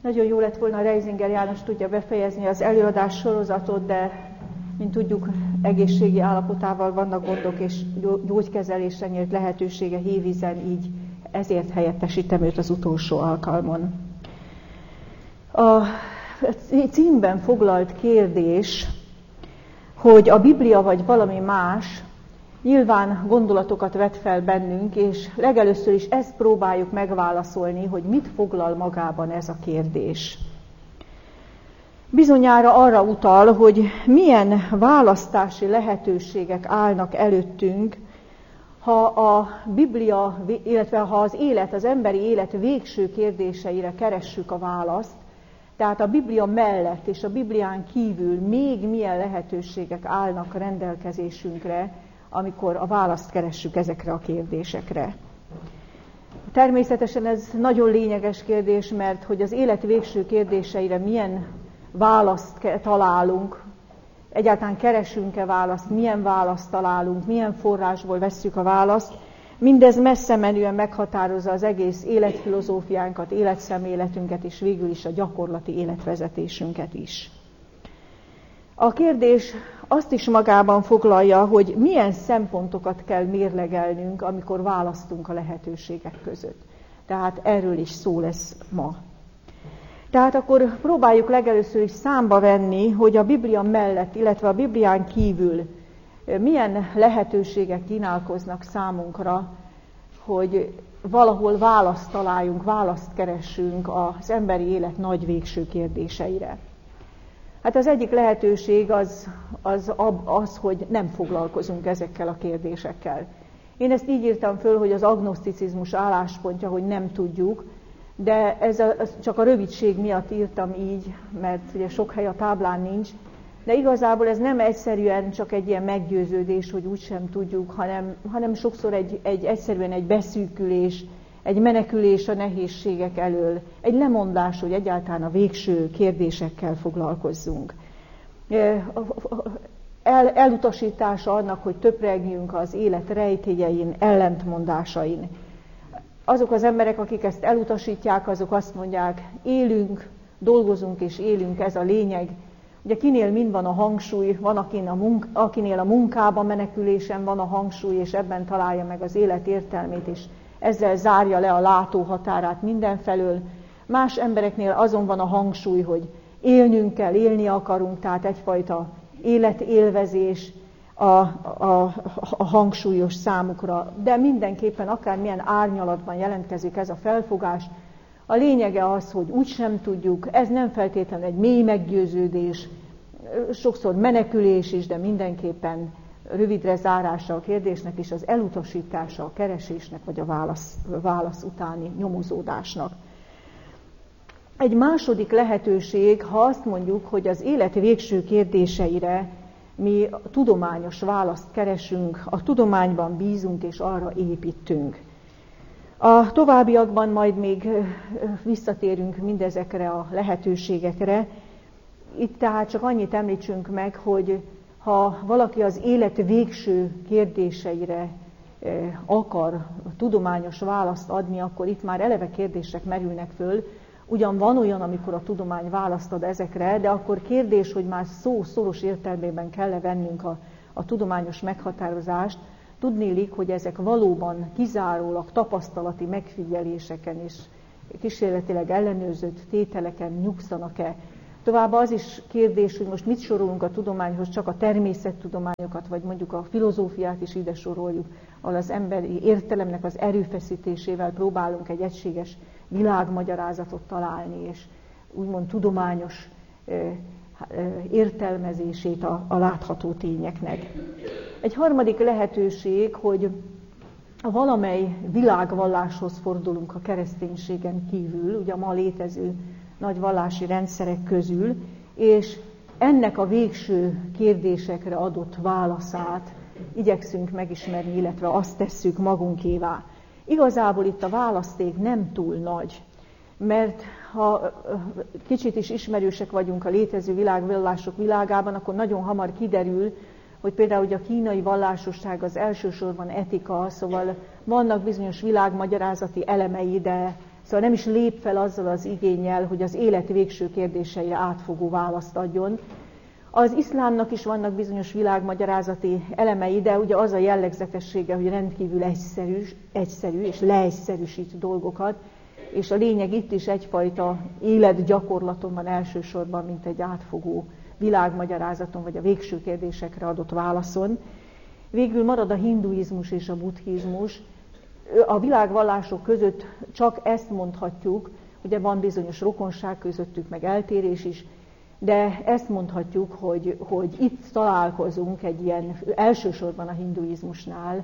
Nagyon jó lett volna, Reisinger János tudja befejezni az előadás sorozatot, de mint tudjuk, egészségi állapotával vannak gondok, és gyógykezelésre nyílt lehetősége Hévízen, így ezért helyettesítem őt az utolsó alkalmon. A címben foglalt kérdés, hogy a Biblia vagy valami más, nyilván gondolatokat vet fel bennünk, és legelőször is ezt próbáljuk megválaszolni, hogy mit foglal magában ez a kérdés. Bizonyára arra utal, hogy milyen választási lehetőségek állnak előttünk, ha a Biblia, illetve ha az emberi élet végső kérdéseire keressük a választ, tehát a Biblia mellett és a Biblián kívül még milyen lehetőségek állnak rendelkezésünkre, amikor a választ keressük ezekre a kérdésekre. Természetesen ez nagyon lényeges kérdés, mert hogy az élet végső kérdéseire milyen választ találunk, egyáltalán keresünk-e választ, milyen választ találunk, milyen forrásból vesszük a választ, mindez messze menően meghatározza az egész életfilozófiánkat, életszemléletünket és végül is a gyakorlati életvezetésünket is. A kérdés azt is magában foglalja, hogy milyen szempontokat kell mérlegelnünk, amikor választunk a lehetőségek között. Tehát erről is szó lesz ma. Tehát akkor próbáljuk legelőször is számba venni, hogy a Biblia mellett, illetve a Biblián kívül milyen lehetőségek kínálkoznak számunkra, hogy valahol választ találjunk, választ keressünk az emberi élet nagy végső kérdéseire. Hát az egyik lehetőség az, hogy nem foglalkozunk ezekkel a kérdésekkel. Én ezt így írtam föl, hogy az agnoszticizmus álláspontja, hogy nem tudjuk, de ez csak a rövidség miatt írtam így, mert ugye sok hely a táblán nincs, de igazából ez nem egyszerűen csak egy ilyen meggyőződés, hogy úgysem tudjuk, hanem sokszor egyszerűen egy beszűkülés, egy menekülés a nehézségek elől, egy lemondás, hogy egyáltalán a végső kérdésekkel foglalkozzunk. Elutasítása annak, hogy töpregjünk az élet rejtélyein, ellentmondásain. Azok az emberek, akik ezt elutasítják, azok azt mondják, élünk, dolgozunk és élünk, ez a lényeg. Ugye kinél mind van a hangsúly, van akinél a munkában menekülésen van a hangsúly, és ebben találja meg az élet értelmét, és ezzel zárja le a látóhatárát mindenfelől. Más embereknél azon van a hangsúly, hogy élnünk kell, élni akarunk, tehát egyfajta életélvezés a hangsúlyos számukra. De mindenképpen akármilyen árnyalatban jelentkezik ez a felfogás, a lényege az, hogy úgysem tudjuk, ez nem feltétlenül egy mély meggyőződés, sokszor menekülés is, de mindenképpen rövidre zárása a kérdésnek és az elutasítása a keresésnek vagy a válasz utáni nyomozódásnak. Egy második lehetőség, ha azt mondjuk, hogy az élet végső kérdéseire mi tudományos választ keresünk, a tudományban bízunk és arra építünk. A továbbiakban majd még visszatérünk mindezekre a lehetőségekre. Itt tehát csak annyit említsünk meg, hogy ha valaki az élet végső kérdéseire akar tudományos választ adni, akkor itt már eleve kérdések merülnek föl. Ugyan van olyan, amikor a tudomány választ ad ezekre, de akkor kérdés, hogy már szó szoros értelmében kell vennünk a tudományos meghatározást. Tudniillik, hogy ezek valóban kizárólag tapasztalati megfigyeléseken és kísérletileg ellenőrzött tételeken nyugszanak-e. Továbbá az is kérdés, hogy most mit sorolunk a tudományhoz, csak a természettudományokat, vagy mondjuk a filozófiát is ide soroljuk, ahol az emberi értelemnek az erőfeszítésével próbálunk egy egységes világmagyarázatot találni, és úgymond tudományos értelmezését a látható tényeknek. Egy harmadik lehetőség, hogy valamely világvalláshoz fordulunk a kereszténységen kívül, ugye a ma létező nagy vallási rendszerek közül, és ennek a végső kérdésekre adott válaszát igyekszünk megismerni, illetve azt tesszük magunkévá. Igazából itt a választék nem túl nagy, mert ha kicsit is ismerősek vagyunk a létező világvallások világában, akkor nagyon hamar kiderül, hogy például hogy a kínai vallásosság az elsősorban etika, szóval vannak bizonyos világmagyarázati elemei, de Szóval nem is lép fel azzal az igénnyel, hogy az élet végső kérdéseire átfogó választ adjon. Az iszlámnak is vannak bizonyos világmagyarázati elemei, de ugye az a jellegzetessége, hogy rendkívül egyszerű és leegyszerűsít dolgokat, és a lényeg itt is egyfajta életgyakorlaton van elsősorban, mint egy átfogó világmagyarázaton, vagy a végső kérdésekre adott válaszon. Végül marad a hinduizmus és a buddhizmus. A világvallások között csak ezt mondhatjuk, ugye van bizonyos rokonság közöttük, meg eltérés is, de ezt mondhatjuk, hogy itt találkozunk egy ilyen, elsősorban a hinduizmusnál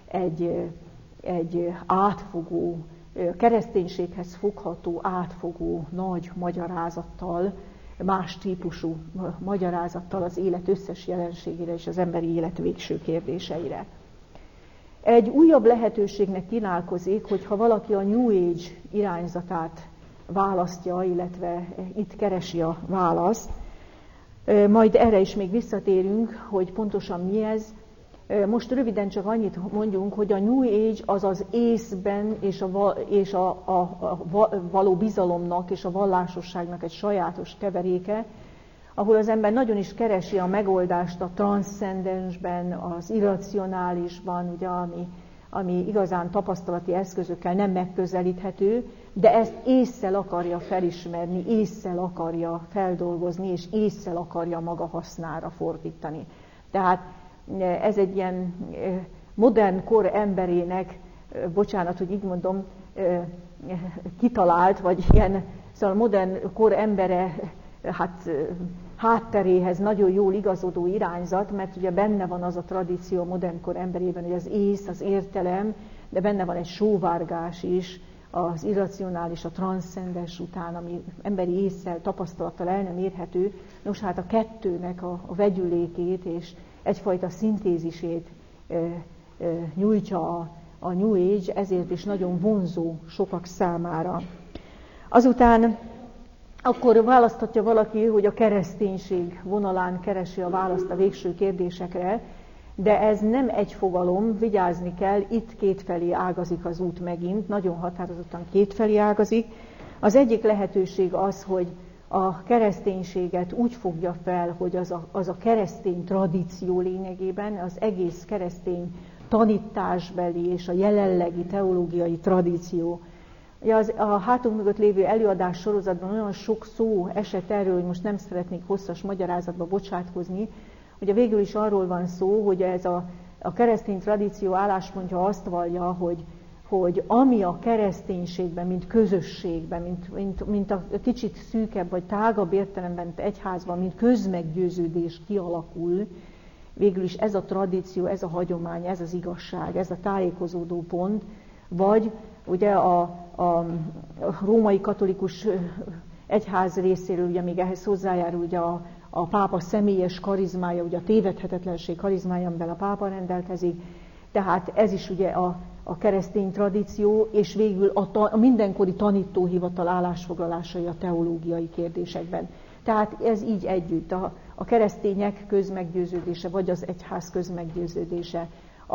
egy átfogó, kereszténységhez fogható, átfogó nagy magyarázattal, más típusú magyarázattal az élet összes jelenségére és az emberi élet végső kérdéseire. Egy újabb lehetőségnek kínálkozik, hogyha valaki a New Age irányzatát választja, illetve itt keresi a választ. Majd erre is még visszatérünk, hogy pontosan mi ez. Most röviden csak annyit mondjunk, hogy a New Age az az észben és a való bizalomnak és a vallásosságnak egy sajátos keveréke, ahol az ember nagyon is keresi a megoldást a transzcendensben, az irracionálisban, ugye, ami igazán tapasztalati eszközökkel nem megközelíthető, de ezt ésszel akarja felismerni, ésszel akarja feldolgozni, és ésszel akarja maga hasznára fordítani. Tehát ez egy ilyen modern kor emberének, bocsánat, hogy így mondom, kitalált, vagy ilyen, szóval modern kor embere hátteréhez nagyon jól igazodó irányzat, mert ugye benne van az a tradíció a modern kor emberében, hogy az ész, az értelem, de benne van egy sóvárgás is, az irracionális, a transzcendens után, ami emberi ésszel, tapasztalattal el nem érhető. Nos, hát a kettőnek a vegyülékét és egyfajta szintézisét nyújtja a New Age, ezért is nagyon vonzó sokak számára. Azután akkor választhatja valaki, hogy a kereszténység vonalán keresi a választ a végső kérdésekre, de ez nem egy fogalom, vigyázni kell, itt kétfelé ágazik az út megint, nagyon határozottan kétfelé ágazik. Az egyik lehetőség az, hogy a kereszténységet úgy fogja fel, hogy az a keresztény tradíció lényegében, az egész keresztény tanításbeli és a jelenlegi teológiai tradíció. A hátunk mögött lévő előadás sorozatban olyan sok szó esett erről, hogy most nem szeretnék hosszas magyarázatba bocsátkozni, ugye végül is arról van szó, hogy ez a keresztény tradíció álláspontja azt vallja, hogy ami a kereszténységben, mint közösségben, mint a kicsit szűkebb vagy tágabb értelemben egyházban, mint közmeggyőződés kialakul, végül is ez a tradíció, ez a hagyomány, ez az igazság, ez a tájékozódó pont, vagy ugye a római katolikus egyház részéről, ugye még ehhez hozzájárul ugye a pápa személyes karizmája, ugye a tévedhetetlenség karizmája, amivel a pápa rendelkezik, tehát ez is ugye a keresztény tradíció, és végül a mindenkori tanítóhivatal állásfoglalásai a teológiai kérdésekben. Tehát ez így együtt, a keresztények közmeggyőződése, vagy az egyház közmeggyőződése,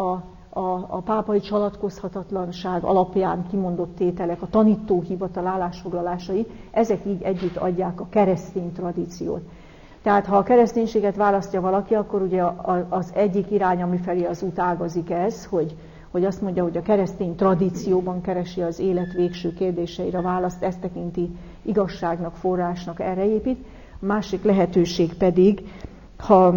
a pápai csalatkozhatatlanság alapján kimondott tételek, a tanítóhivatal állásfoglalásai, ezek így együtt adják a keresztény tradíciót. Tehát ha a kereszténységet választja valaki, akkor ugye az egyik irány, amifelé az út ágazik ez, hogy azt mondja, hogy a keresztény tradícióban keresi az élet végső kérdéseire a választ, ezt tekinti igazságnak, forrásnak, erre épít. A másik lehetőség pedig, ha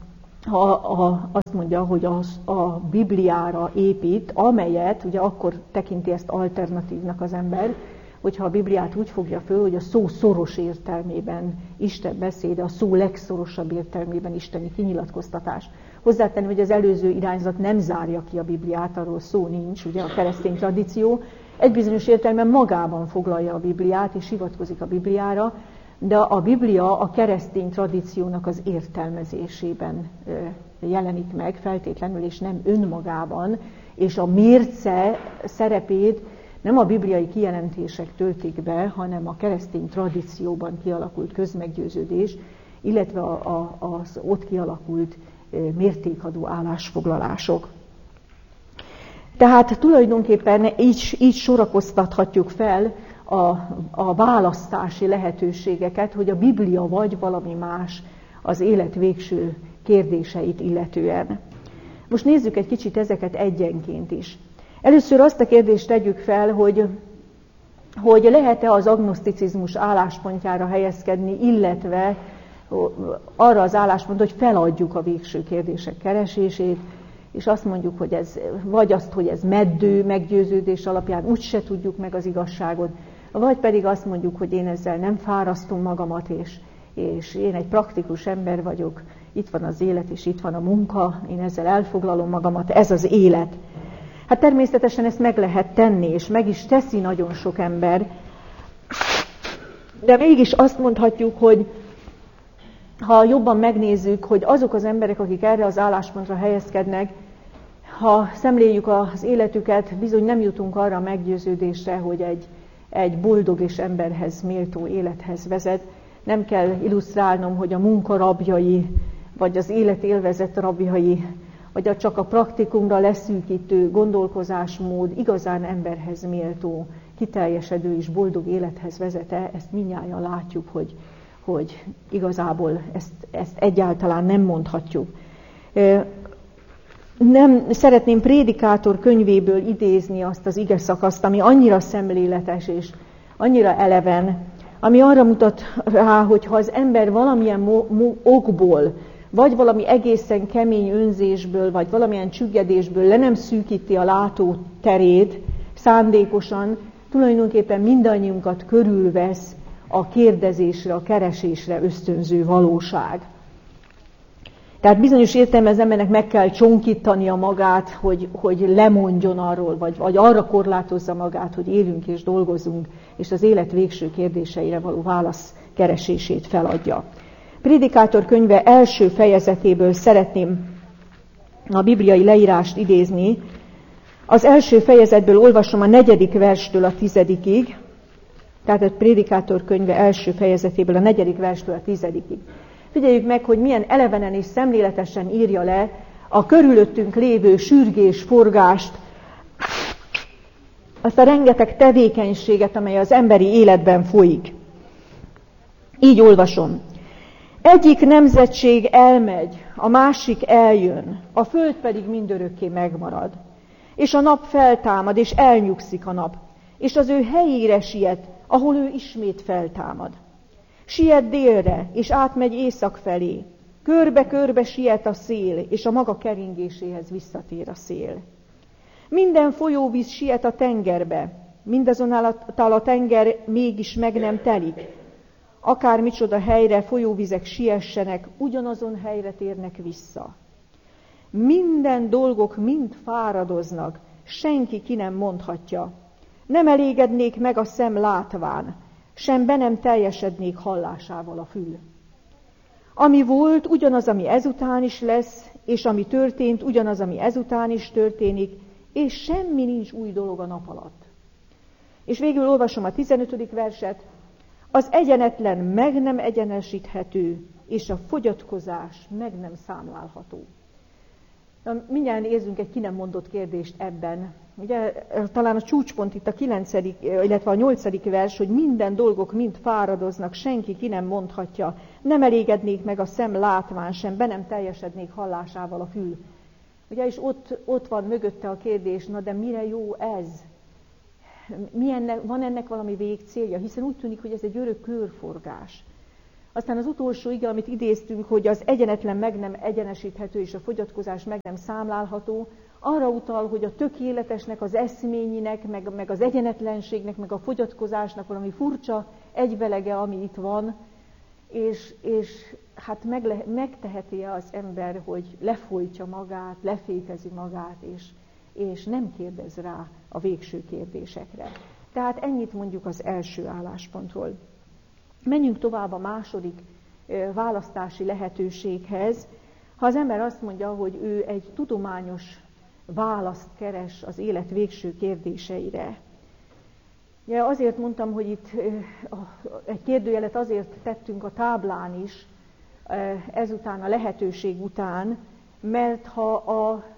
azt mondja, hogy a Bibliára épít, amelyet, ugye akkor tekinti ezt alternatívnak az ember, hogyha a Bibliát úgy fogja föl, hogy a szó szoros értelmében Isten beszéde, a szó legszorosabb értelmében isteni kinyilatkoztatás. Hozzátenni, hogy az előző irányzat nem zárja ki a Bibliát, arról szó nincs, ugye a keresztény tradíció egy bizonyos értelemben magában foglalja a Bibliát és hivatkozik a Bibliára, de a Biblia a keresztény tradíciónak az értelmezésében jelenik meg feltétlenül, és nem önmagában, és a mérce szerepét nem a bibliai kijelentések töltik be, hanem a keresztény tradícióban kialakult közmeggyőződés, illetve az ott kialakult mértékadó állásfoglalások. Tehát tulajdonképpen így sorakoztathatjuk fel a választási lehetőségeket, hogy a Biblia vagy valami más az élet végső kérdéseit illetően. Most nézzük egy kicsit ezeket egyenként is. Először azt a kérdést tegyük fel, hogy lehet-e az agnoszticizmus álláspontjára helyezkedni, illetve arra az álláspontot, hogy feladjuk a végső kérdések keresését, és azt mondjuk, hogy ez, vagy azt, hogy ez meddő meggyőződés alapján úgyse tudjuk meg az igazságot, vagy pedig azt mondjuk, hogy én ezzel nem fárasztom magamat, és én egy praktikus ember vagyok, itt van az élet, és itt van a munka, én ezzel elfoglalom magamat, ez az élet. Hát természetesen ezt meg lehet tenni, és meg is teszi nagyon sok ember, de mégis azt mondhatjuk, hogy ha jobban megnézzük, hogy azok az emberek, akik erre az álláspontra helyezkednek, ha szemléljük az életüket, bizony nem jutunk arra a meggyőződésre, hogy egy boldog és emberhez méltó élethez vezet. Nem kell illusztrálnom, hogy a munka rabjai, vagy az élet élvezet rabjai, vagy csak a praktikumra leszűkítő gondolkozásmód igazán emberhez méltó, kiteljesedő és boldog élethez vezet-e, ezt mindnyájan látjuk, hogy igazából ezt egyáltalán nem mondhatjuk. Nem szeretném Prédikátor könyvéből idézni azt az ige szakaszt, ami annyira szemléletes és annyira eleven, ami arra mutat rá, hogy ha az ember valamilyen okból, vagy valami egészen kemény önzésből, vagy valamilyen csüggedésből le nem szűkíti a látóterét szándékosan, tulajdonképpen mindannyiunkat körülvesz a kérdezésre, a keresésre ösztönző valóság. Tehát bizonyos értelemben az embernek meg kell csonkítania magát, hogy lemondjon arról, vagy arra korlátozza magát, hogy élünk és dolgozunk, és az élet végső kérdéseire való válasz keresését feladja. Prédikátor könyve első fejezetéből szeretném a bibliai leírást idézni. Az első fejezetből olvasom a 4. verstől a 10-ig, tehát a Prédikátor könyve első fejezetéből a 4. verstől a 10-ig. Figyeljük meg, hogy milyen elevenen és szemléletesen írja le a körülöttünk lévő sürgés, forgást, azt a rengeteg tevékenységet, amely az emberi életben folyik. Így olvasom. Egyik nemzetség elmegy, a másik eljön, a föld pedig mindörökké megmarad. És a nap feltámad, és elnyugszik a nap, és az ő helyére siet, ahol ő ismét feltámad. Siet délre, és átmegy észak felé. Körbe-körbe siet a szél, és a maga keringéséhez visszatér a szél. Minden folyóvíz siet a tengerbe, mindazonáltal a tenger mégis meg nem telik. Akár micsoda helyre folyóvizek siessenek, ugyanazon helyre térnek vissza. Minden dolgok mind fáradoznak, senki ki nem mondhatja. Nem elégednék meg a szem látván, sem be nem teljesednék hallásával a fül. Ami volt, ugyanaz, ami ezután is lesz, és ami történt, ugyanaz, ami ezután is történik, és semmi nincs új dolog a nap alatt. És végül olvasom a 15. verset. Az egyenetlen meg nem egyenesíthető, és a fogyatkozás meg nem számlálható. Mindjárt érzünk egy ki nem mondott kérdést ebben. Ugye, talán a csúcspont itt a 9., illetve a 8. vers, hogy minden dolgok mind fáradoznak, senki ki nem mondhatja, nem elégednék meg a szem látván sem, be nem teljesednék hallásával a fül. Ugye, és ott van mögötte a kérdés, na de mire jó ez? Van ennek valami végcélja? Hiszen úgy tűnik, hogy ez egy örök körforgás. Aztán az utolsó ige, amit idéztünk, hogy az egyenetlen meg nem egyenesíthető és a fogyatkozás meg nem számlálható, arra utal, hogy a tökéletesnek, az eszményinek, meg az egyenetlenségnek, meg a fogyatkozásnak valami furcsa egyvelege, ami itt van, és hát megteheti-e az ember, hogy lefolytja magát, lefékezi magát, és nem kérdez rá a végső kérdésekre. Tehát ennyit mondjuk az első álláspontról. Menjünk tovább a második választási lehetőséghez. Ha az ember azt mondja, hogy ő egy tudományos választ keres az élet végső kérdéseire. Ja, azért mondtam, hogy itt egy kérdőjelet azért tettünk a táblán is, ezután a lehetőség után, mert ha a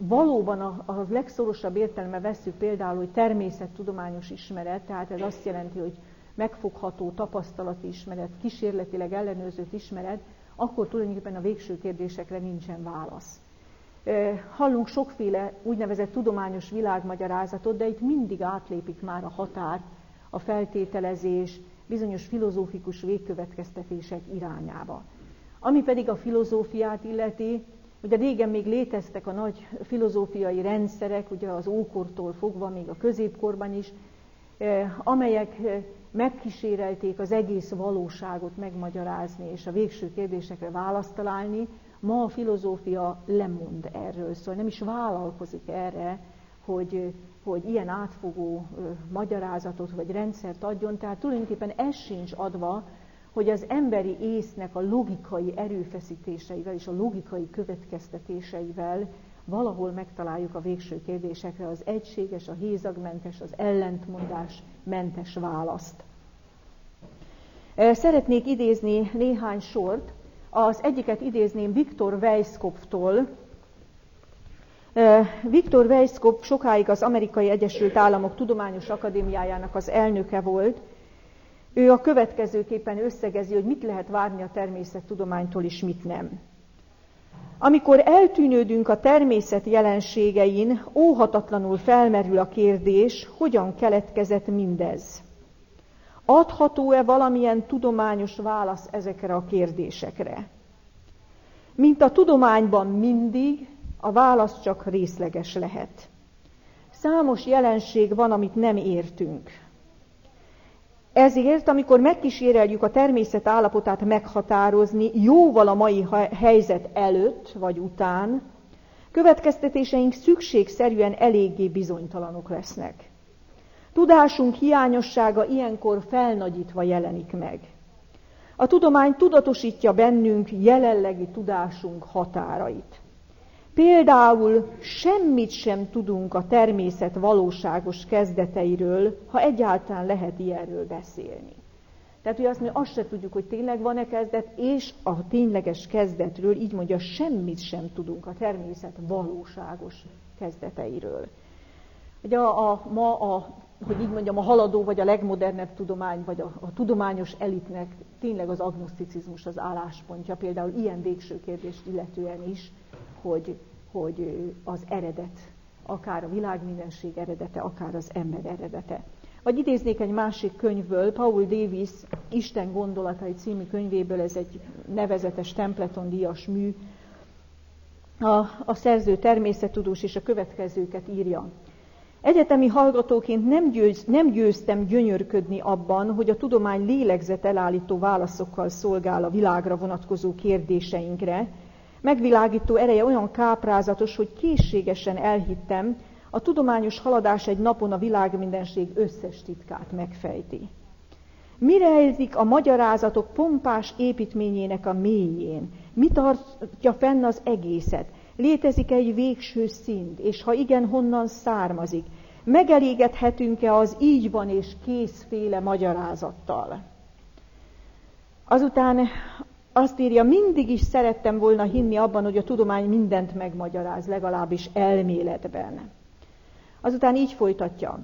valóban a legszorosabb értelme vesszük például, hogy természettudományos ismeret, tehát ez azt jelenti, hogy megfogható tapasztalati ismeret, kísérletileg ellenőrzött ismeret, akkor tulajdonképpen a végső kérdésekre nincsen válasz. Hallunk sokféle úgynevezett tudományos világmagyarázatot, de itt mindig átlépik már a határ, a feltételezés, bizonyos filozófikus végkövetkeztetések irányába. Ami pedig a filozófiát illeti, ugye régen még léteztek a nagy filozófiai rendszerek, ugye az ókortól fogva, még a középkorban is, amelyek megkísérelték az egész valóságot megmagyarázni, és a végső kérdésekre választ találni. Ma a filozófia lemond erről, szóval nem is vállalkozik erre, hogy ilyen átfogó magyarázatot vagy rendszert adjon, tehát tulajdonképpen ez sincs adva, hogy az emberi észnek a logikai erőfeszítéseivel és a logikai következtetéseivel valahol megtaláljuk a végső kérdésekre az egységes, a hézagmentes, az ellentmondásmentes választ. Szeretnék idézni néhány sort. Az egyiket idézném Viktor Weisskopftól. Viktor Weisskopf sokáig az Amerikai Egyesült Államok Tudományos Akadémiájának az elnöke volt. Ő a következőképpen összegezi, hogy mit lehet várni a természettudománytól és mit nem. Amikor eltűnődünk a természet jelenségein, óhatatlanul felmerül a kérdés, hogyan keletkezett mindez. Adható-e valamilyen tudományos válasz ezekre a kérdésekre? Mint a tudományban mindig, a válasz csak részleges lehet. Számos jelenség van, amit nem értünk. Ezért, amikor megkíséreljük a természet állapotát meghatározni jóval a mai helyzet előtt vagy után, következtetéseink szükségszerűen eléggé bizonytalanok lesznek. Tudásunk hiányossága ilyenkor felnagyítva jelenik meg. A tudomány tudatosítja bennünk jelenlegi tudásunk határait. Például semmit sem tudunk a természet valóságos kezdeteiről, ha egyáltalán lehet ilyenről beszélni. Tehát, hogy azt mondja, azt se tudjuk, hogy tényleg van-e kezdet, és a tényleges kezdetről, így mondja, semmit sem tudunk a természet valóságos kezdeteiről. Ugye hogy így mondjam, a haladó, vagy a legmodernebb tudomány, vagy a tudományos elitnek tényleg az agnoszticizmus az álláspontja, például ilyen végső kérdést illetően is, hogy az eredet, akár a világmindenség eredete, akár az ember eredete. Vagy idéznék egy másik könyvből, Paul Davies Isten gondolatai című könyvéből, ez egy nevezetes Templeton-díjas mű. A szerző természettudós, és a következőket írja. Egyetemi hallgatóként nem győztem gyönyörködni abban, hogy a tudomány lélegzetelállító válaszokkal szolgál a világra vonatkozó kérdéseinkre. Megvilágító ereje olyan káprázatos, hogy készségesen elhittem, a tudományos haladás egy napon a világmindenség összes titkát megfejti. Mi rejlik a magyarázatok pompás építményének a mélyén? Mi tartja fenn az egészet? Létezik egy végső szint, és ha igen, honnan származik? Megelégedhetünk-e az így van és készféle magyarázattal? Azután azt írja, mindig is szerettem volna hinni abban, hogy a tudomány mindent megmagyaráz, legalábbis elméletben. Azután így folytatja.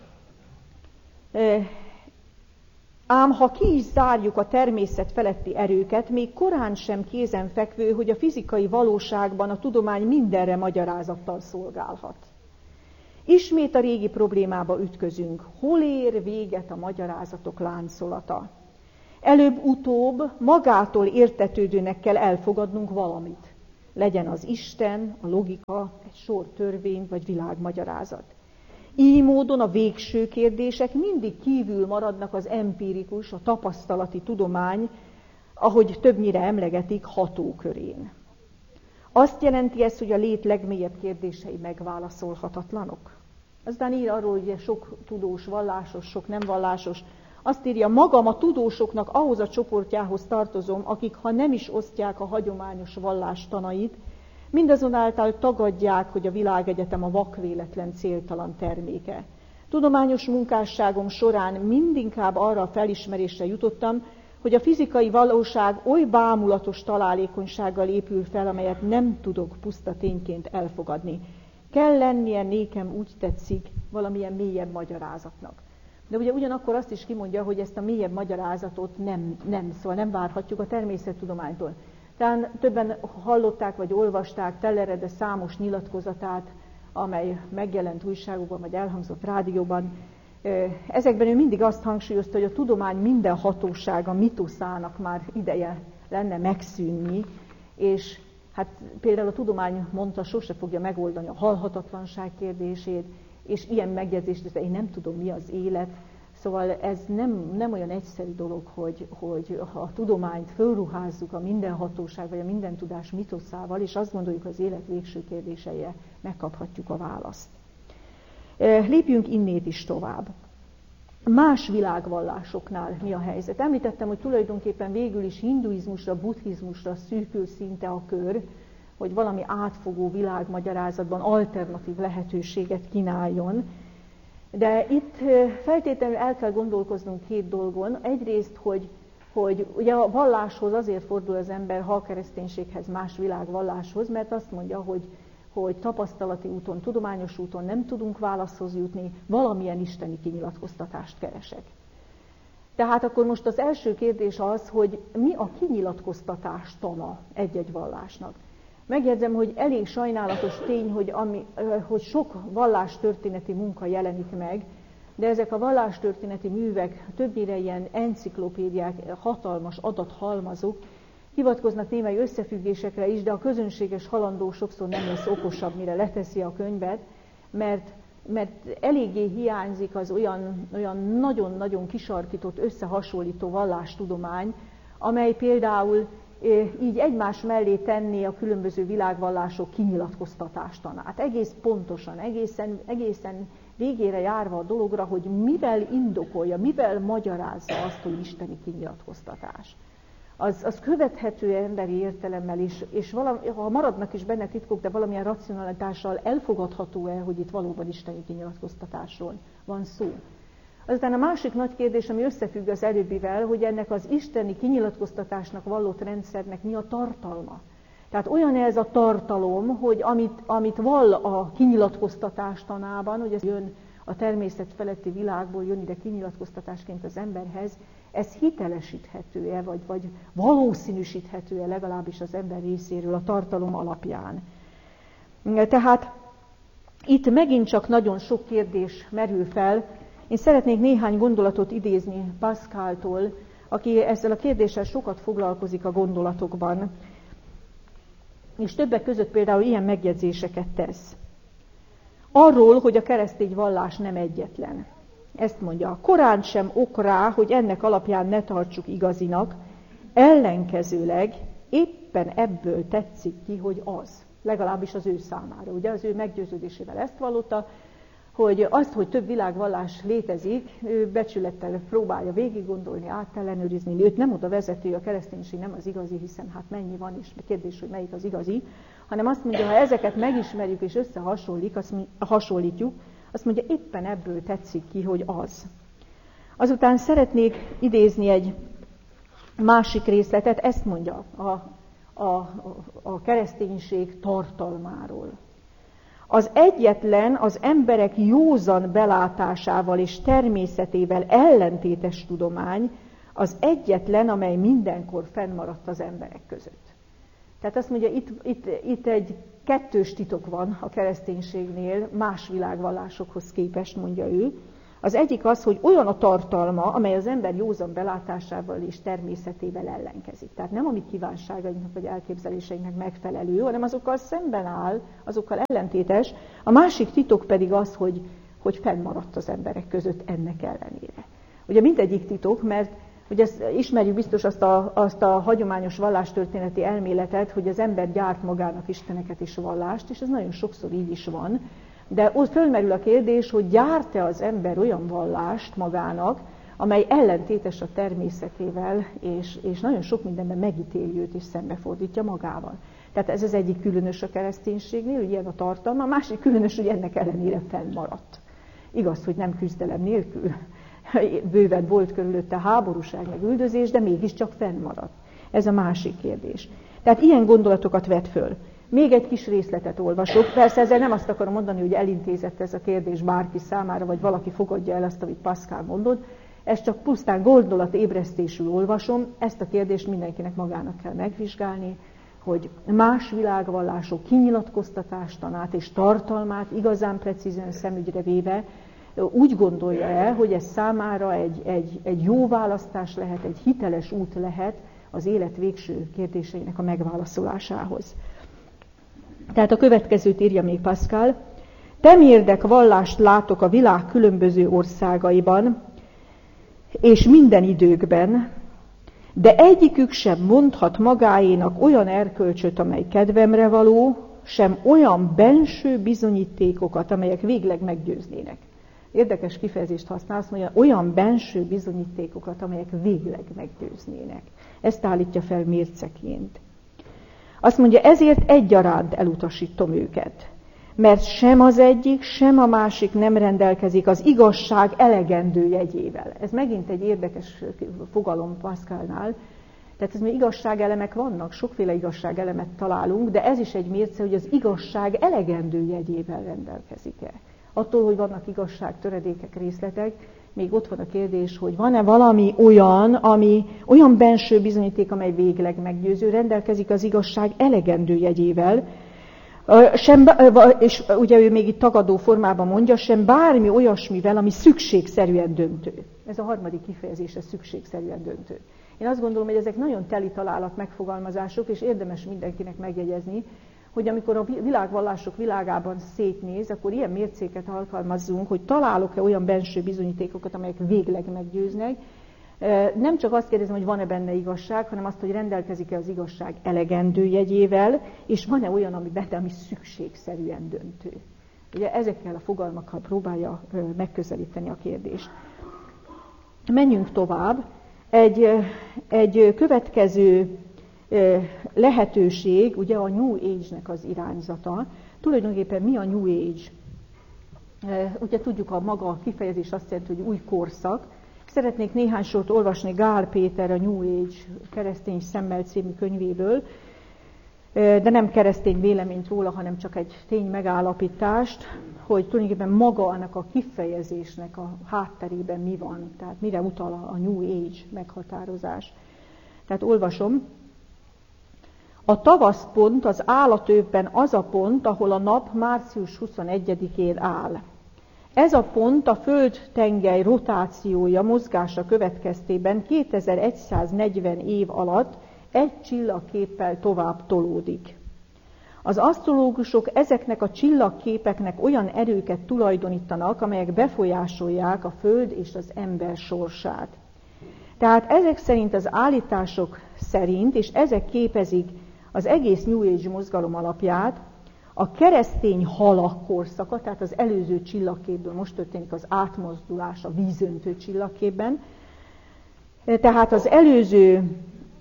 Ám ha ki is zárjuk a természet feletti erőket, még korán sem kézenfekvő, hogy a fizikai valóságban a tudomány mindenre magyarázattal szolgálhat. Ismét a régi problémába ütközünk. Hol ér véget a magyarázatok láncolata? Előbb-utóbb magától értetődőnek kell elfogadnunk valamit. Legyen az Isten, a logika, egy sor törvény vagy világmagyarázat. Így módon a végső kérdések mindig kívül maradnak az empirikus, a tapasztalati tudomány, ahogy többnyire emlegetik, hatókörén. Azt jelenti ez, hogy a lét legmélyebb kérdései megválaszolhatatlanok. Aztán ír arról, hogy sok tudós vallásos, sok nem vallásos. Azt írja, magam a tudósoknak ahhoz a csoportjához tartozom, akik ha nem is osztják a hagyományos vallás tanait, mindazonáltal tagadják, hogy a világegyetem a vakvéletlen céltalan terméke. Tudományos munkásságom során mindinkább arra a felismerésre jutottam, hogy a fizikai valóság oly bámulatos találékonysággal épül fel, amelyet nem tudok puszta tényként elfogadni. kell lennie nékem, úgy tetszik, valamilyen mélyebb magyarázatnak. De ugye ugyanakkor azt is kimondja, hogy ezt a mélyebb magyarázatot szóval nem várhatjuk a természettudománytól. Talán többen hallották vagy olvasták Tellerede számos nyilatkozatát, amely megjelent újságokban vagy elhangzott rádióban. Ezekben ő mindig azt hangsúlyozta, hogy a tudomány minden hatósága mitoszának már ideje lenne megszűnni, és hát például a tudomány mondta, sose fogja megoldani a halhatatlanság kérdését, és ilyen megjegyzést, hogy én nem tudom, mi az élet. Szóval ez nem olyan egyszerű dolog, hogy a tudományt fölruházzuk a mindenhatóság vagy a mindentudás mitoszával, és azt gondoljuk, hogy az élet végső kérdéseire megkaphatjuk a választ. Lépjünk innét is tovább. Más világvallásoknál mi a helyzet? Említettem, hogy tulajdonképpen végül is hinduizmusra, buddhizmusra szűkül szinte a kör, hogy valami átfogó világmagyarázatban alternatív lehetőséget kínáljon. De itt feltétlenül el kell gondolkoznunk két dolgon. Egyrészt, hogy ugye a valláshoz azért fordul az ember, ha a kereszténységhez, más világvalláshoz, mert azt mondja, hogy tapasztalati úton, tudományos úton nem tudunk válaszhoz jutni, valamilyen isteni kinyilatkoztatást keresek. Tehát akkor most az első kérdés az, hogy mi a kinyilatkoztatás tana egy-egy vallásnak. Megjegyzem, hogy elég sajnálatos tény, hogy sok vallástörténeti munka jelenik meg, de ezek a vallástörténeti művek többnyire ilyen enciklopédiák, hatalmas adathalmazok, hivatkoznak némely összefüggésekre is, de a közönséges halandó sokszor nem lesz okosabb, mire leteszi a könyvet, mert eléggé hiányzik az olyan nagyon-nagyon kisarkított, összehasonlító vallástudomány, amely például így egymás mellé tenné a különböző világvallások kinyilatkoztatástanát. Egész pontosan, egészen végére járva a dologra, hogy mivel indokolja, mivel magyarázza azt, hogy isteni kinyilatkoztatás. Az követhető emberi értelemmel is, és ha maradnak is benne titkok, de valamilyen racionalitással elfogadható-e, hogy itt valóban isteni kinyilatkoztatásról van szó. Azután a másik nagy kérdés, ami összefügg az előbbivel, hogy ennek az isteni kinyilatkoztatásnak vallott rendszernek mi a tartalma. Tehát olyan ez a tartalom, hogy amit vall a kinyilatkoztatás tanában, hogy ez jön a természet feletti világból, jön ide kinyilatkoztatásként az emberhez, ez hitelesíthető-e, vagy valószínűsíthető-e legalábbis az ember részéről a tartalom alapján. Tehát itt megint csak nagyon sok kérdés merül fel. Én szeretnék néhány gondolatot idézni Pascaltól, aki ezzel a kérdéssel sokat foglalkozik a gondolatokban, és többek között például ilyen megjegyzéseket tesz. Arról, hogy a keresztény vallás nem egyetlen. Ezt mondja, korán sem ok rá, hogy ennek alapján ne tartsuk igazinak, ellenkezőleg éppen ebből tetszik ki, hogy az, legalábbis az ő számára. Ugye az ő meggyőződésével ezt vallotta, hogy azt, hogy több világvallás létezik, ő becsülettel próbálja végiggondolni, átellenőrizni, őt nem oda vezeti, a kereszténység nem az igazi, hiszen hát mennyi van, és kérdés, hogy melyik az igazi, hanem azt mondja, ha ezeket megismerjük és összehasonlítjuk, azt mondja, éppen ebből tetszik ki, hogy az. Azután szeretnék idézni egy másik részletet, ezt mondja a kereszténység tartalmáról. Az egyetlen az emberek józan belátásával és természetével ellentétes tudomány, az egyetlen, amely mindenkor fennmaradt az emberek között. Tehát azt mondja, itt egy kettős titok van a kereszténységnél, más világvallásokhoz képest, mondja ő. Az egyik az, hogy olyan a tartalma, amely az ember józan belátásával és természetével ellenkezik. Tehát nem a mi kívánságainknak vagy elképzeléseinknek megfelelő, hanem azokkal szemben áll, azokkal ellentétes. A másik titok pedig az, hogy fennmaradt az emberek között ennek ellenére. Ugye mindegyik titok, mert ugye ismerjük biztos azt a hagyományos vallástörténeti elméletet, hogy az ember gyárt magának isteneket és vallást, és ez nagyon sokszor így is van. De ott fölmerül a kérdés, hogy gyárt-e az ember olyan vallást magának, amely ellentétes a természetével, és nagyon sok mindenben megítéli őt és szembefordítja magával. Tehát ez az egyik különös a kereszténységnél, hogy ilyen a tartalma, a másik különös, hogy ennek ellenére fennmaradt. Igaz, hogy nem küzdelem nélkül, bőven volt körülötte háborúság, meg üldözés, de mégiscsak fennmaradt. Ez a másik kérdés. Tehát ilyen gondolatokat vet föl. Még egy kis részletet olvasok. Persze ezzel nem azt akarom mondani, hogy elintézett ez a kérdés bárki számára, vagy valaki fogadja el azt, amit Pascal mondott. Ezt csak pusztán gondolatébresztésül olvasom. Ezt a kérdést mindenkinek magának kell megvizsgálni, hogy más világvallások kinyilatkoztatástanát és tartalmát igazán precízen szemügyre véve úgy gondolja-e, hogy ez számára egy jó választás lehet, egy hiteles út lehet az élet végső kérdéseinek a megválaszolásához. Tehát a következőt írja még Pascal. Temérdek vallást látok a világ különböző országaiban, és minden időkben, de egyikük sem mondhat magáénak olyan erkölcsöt, amely kedvemre való, sem olyan benső bizonyítékokat, amelyek végleg meggyőznének. Érdekes kifejezést használ, azt mondja, olyan benső bizonyítékokat, amelyek végleg meggyőznének. Ezt állítja fel mérceként. Azt mondja, ezért egyaránt elutasítom őket, mert sem az egyik, sem a másik nem rendelkezik az igazság elegendő jegyével. Ez megint egy érdekes fogalom Pascalnál. Tehát ez még igazságelemek vannak, sokféle igazságelemet találunk, de ez is egy mérce, hogy az igazság elegendő jegyével rendelkezik-e. Attól, hogy vannak igazságtöredékek, részletek, még ott van a kérdés, hogy van-e valami olyan benső bizonyíték, amely végleg meggyőző, rendelkezik az igazság elegendő jegyével, és ugye ő még itt tagadó formában mondja, sem bármi olyasmivel, ami szükségszerűen döntő. Ez a harmadik kifejezés, ez szükségszerűen döntő. Én azt gondolom, hogy ezek nagyon teli találat megfogalmazások, és érdemes mindenkinek megjegyezni, hogy amikor a világvallások világában szétnéz, akkor ilyen mércéket alkalmazzunk, hogy találok-e olyan benső bizonyítékokat, amelyek végleg meggyőznek. Nem csak azt kérdezem, hogy van-e benne igazság, hanem azt, hogy rendelkezik-e az igazság elegendő jegyével, és van-e olyan, ami szükségszerűen döntő. Ugye ezekkel a fogalmakkal próbálja megközelíteni a kérdést. Menjünk tovább. Egy következő lehetőség, ugye a New Age-nek az irányzata. Tulajdonképpen mi a New Age? Ugye tudjuk, a maga kifejezés azt jelenti, hogy új korszak. Szeretnék néhány sort olvasni Gál Péter a New Age keresztény szemmel című könyvéből, de nem keresztény véleményt róla, hanem csak egy tény megállapítást, hogy tulajdonképpen maga annak a kifejezésnek a hátterében mi van, tehát mire utal a New Age meghatározás. Tehát olvasom. A tavaszpont az állatövben az a pont, ahol a nap március 21-én áll. Ez a pont a föld-tengely rotációja, mozgása következtében 2140 év alatt egy csillagképpel tovább tolódik. Az asztrológusok ezeknek a csillagképeknek olyan erőket tulajdonítanak, amelyek befolyásolják a Föld és az ember sorsát. Tehát ezek szerint az állítások szerint, és ezek képezik az egész New Age mozgalom alapját, a keresztény halak korszaka, tehát az előző csillagképből most történik az átmozdulás a vízöntő csillagképben, tehát az előző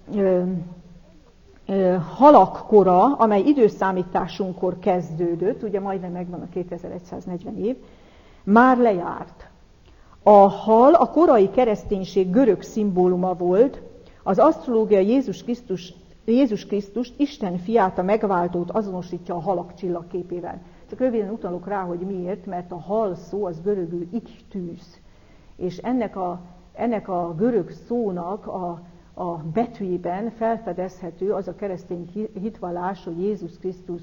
halak kora, amely időszámításunkkor kezdődött, ugye majdnem megvan a 2140 év, már lejárt. A hal a korai kereszténység görög szimbóluma volt, az asztrológia Jézus Krisztust, Isten fiát, a megváltót azonosítja a halak csillagképével. Csak röviden utalok rá, hogy miért, mert a hal szó az görögül iktűz, és ennek a görög szónak a betűjében felfedezhető az a keresztény hitvallás, hogy Jézus Krisztus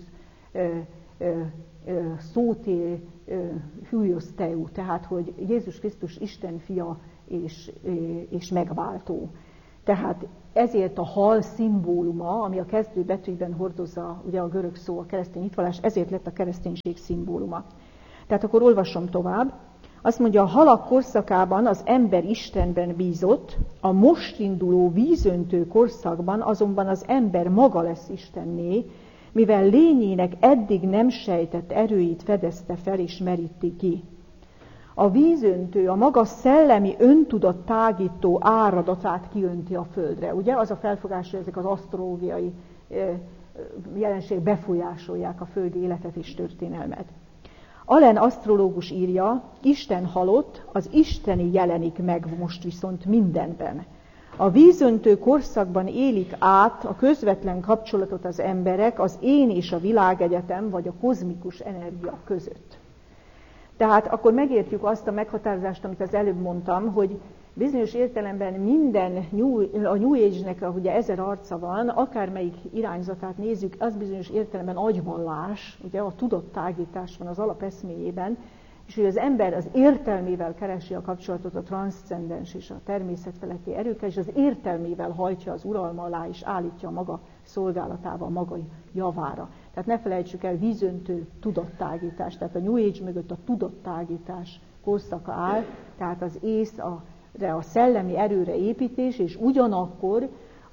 szóté hűjoszteú, tehát hogy Jézus Krisztus Isten fia és megváltó. Tehát ezért a hal szimbóluma, ami a kezdő betűjében hordozza ugye a görög szó, a keresztény hitvallás, ezért lett a kereszténység szimbóluma. Tehát akkor olvasom tovább. Azt mondja, a halak korszakában az ember Istenben bízott, a most induló vízöntő korszakban azonban az ember maga lesz Istenné, mivel lényének eddig nem sejtett erőit fedezte fel és meríti ki. A vízöntő a maga szellemi öntudat tágító áradatát kiönti a földre. Ugye az a felfogás, hogy ezek az asztrológiai jelenségek befolyásolják a földi életet és történelmet. Allen asztrológus írja, Isten halott, az isteni jelenik meg most viszont mindenben. A vízöntő korszakban élik át a közvetlen kapcsolatot az emberek az én és a világegyetem, vagy a kozmikus energia között. Tehát akkor megértjük azt a meghatározást, amit az előbb mondtam, hogy bizonyos értelemben minden a New Age-nek ugye 1000 arca van, akármelyik irányzatát nézzük, az bizonyos értelemben agyvallás, ugye a tudattágítás van az alapeszméjében, és hogy az ember az értelmével keresi a kapcsolatot a transzcendens és a természetfeletti erőkkel, és az értelmével hajtja az uralma alá, és állítja a maga szolgálatával, maga javára. Tehát ne felejtsük el, vízöntő tudattágítás, tehát a New Age mögött a tudattágítás korszaka áll, tehát az ész, a szellemi erőre építés, és ugyanakkor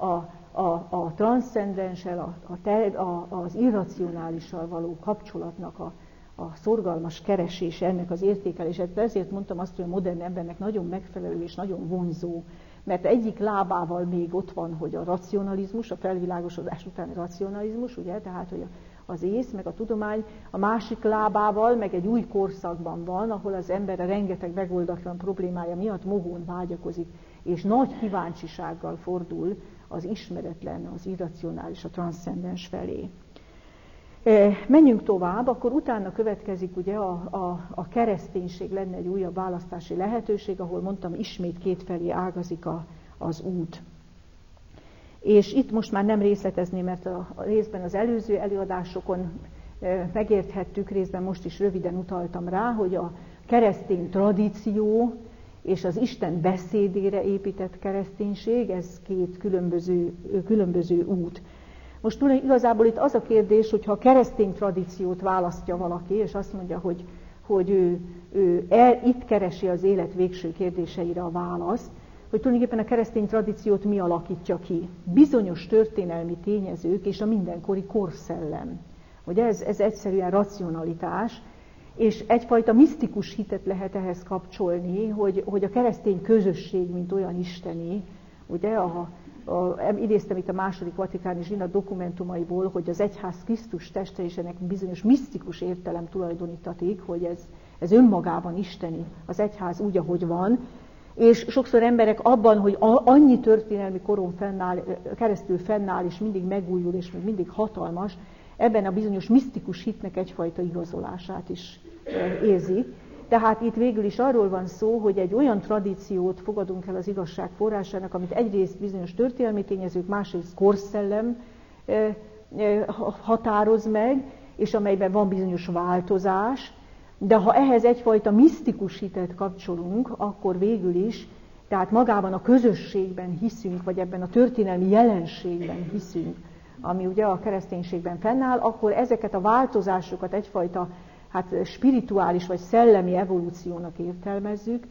a transzcendenssel, az irracionálissal való kapcsolatnak a szorgalmas keresés, ennek az értékelése. Ezért mondtam azt, hogy a modern embernek nagyon megfelelő és nagyon vonzó, mert egyik lábával még ott van, hogy a racionalizmus, a felvilágosodás utáni racionalizmus, ugye, tehát hogy az ész, meg a tudomány, a másik lábával meg egy új korszakban van, ahol az ember a rengeteg megoldatlan problémája miatt mohón vágyakozik, és nagy kíváncsisággal fordul az ismeretlen, az irracionális, a transzcendens felé. Menjünk tovább, akkor utána következik ugye a kereszténység, lenne egy újabb választási lehetőség, ahol mondtam, ismét kétfelé ágazik az út. És itt most már nem részletezném, mert a részben az előző előadásokon megérthettük, részben most is röviden utaltam rá, hogy a keresztény tradíció és az Isten beszédére épített kereszténység, ez két különböző út. Most igazából itt az a kérdés, hogyha a keresztény tradíciót választja valaki, és azt mondja, hogy ő itt keresi az élet végső kérdéseire a választ, hogy tulajdonképpen a keresztény tradíciót mi alakítja ki. Bizonyos történelmi tényezők és a mindenkori korszellem. Ugye ez egyszerűen racionalitás, és egyfajta misztikus hitet lehet ehhez kapcsolni, hogy a keresztény közösség, mint olyan isteni, ugye idéztem itt a második vatikáni zsinat dokumentumaiból, hogy az egyház Krisztus teste, és ennek bizonyos misztikus értelem tulajdonítatik, hogy ez önmagában isteni, az egyház úgy, ahogy van, és sokszor emberek abban, hogy annyi történelmi koron keresztül fennáll, és mindig megújul, és még mindig hatalmas, ebben a bizonyos misztikus hitnek egyfajta igazolását is érzik. Tehát itt végül is arról van szó, hogy egy olyan tradíciót fogadunk el az igazság forrásának, amit egyrészt bizonyos történelmi tényezők, másrészt korszellem határoz meg, és amelyben van bizonyos változás, de ha ehhez egyfajta misztikus hitet kapcsolunk, akkor végül is, tehát magában a közösségben hiszünk, vagy ebben a történelmi jelenségben hiszünk, ami ugye a kereszténységben fennáll, akkor ezeket a változásokat egyfajta spirituális vagy szellemi evolúciónak értelmezzük,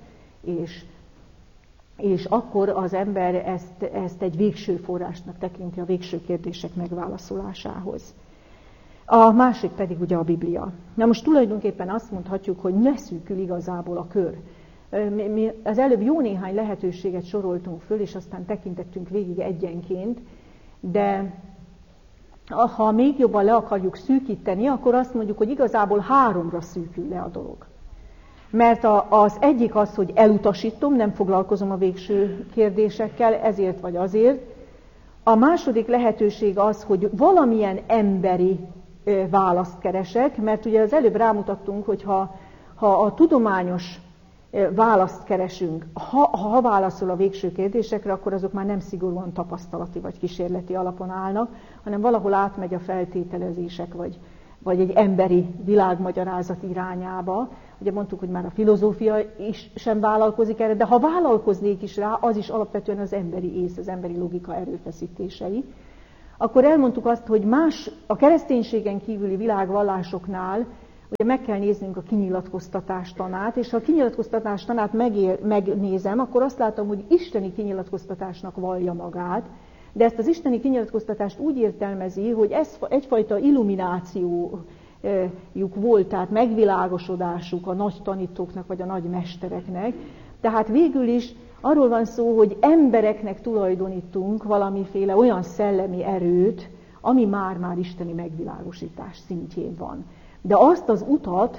és akkor az ember ezt egy végső forrásnak tekinti a végső kérdések megválaszolásához. A másik pedig ugye a Biblia. Na most tulajdonképpen azt mondhatjuk, hogy ne szűkül igazából a kör. Mi az előbb jó néhány lehetőséget soroltunk föl, és aztán tekintettünk végig egyenként, de ha még jobban le akarjuk szűkíteni, akkor azt mondjuk, hogy igazából 3-ra szűkül le a dolog. Mert az egyik az, hogy elutasítom, nem foglalkozom a végső kérdésekkel, ezért vagy azért. A második lehetőség az, hogy valamilyen emberi választ keresek, mert ugye az előbb rámutattunk, hogy ha a tudományos választ keresünk, ha válaszol a végső kérdésekre, akkor azok már nem szigorúan tapasztalati vagy kísérleti alapon állnak, hanem valahol átmegy a feltételezések, vagy egy emberi világmagyarázat irányába. Ugye mondtuk, hogy már a filozófia is sem vállalkozik erre, de ha vállalkoznék is rá, az is alapvetően az emberi ész, az emberi logika erőfeszítései. Akkor elmondtuk azt, hogy a kereszténységen kívüli világvallásoknál ugye meg kell néznünk a kinyilatkoztatás tanát, és ha a kinyilatkoztatás tanát megnézem, akkor azt látom, hogy isteni kinyilatkoztatásnak vallja magát, de ezt az isteni kinyilatkoztatást úgy értelmezi, hogy ez egyfajta illuminációjuk volt, tehát megvilágosodásuk a nagy tanítóknak vagy a nagy mestereknek. Tehát végül is arról van szó, hogy embereknek tulajdonítunk valamiféle olyan szellemi erőt, ami már isteni megvilágosítás szintjén van. De azt az utat,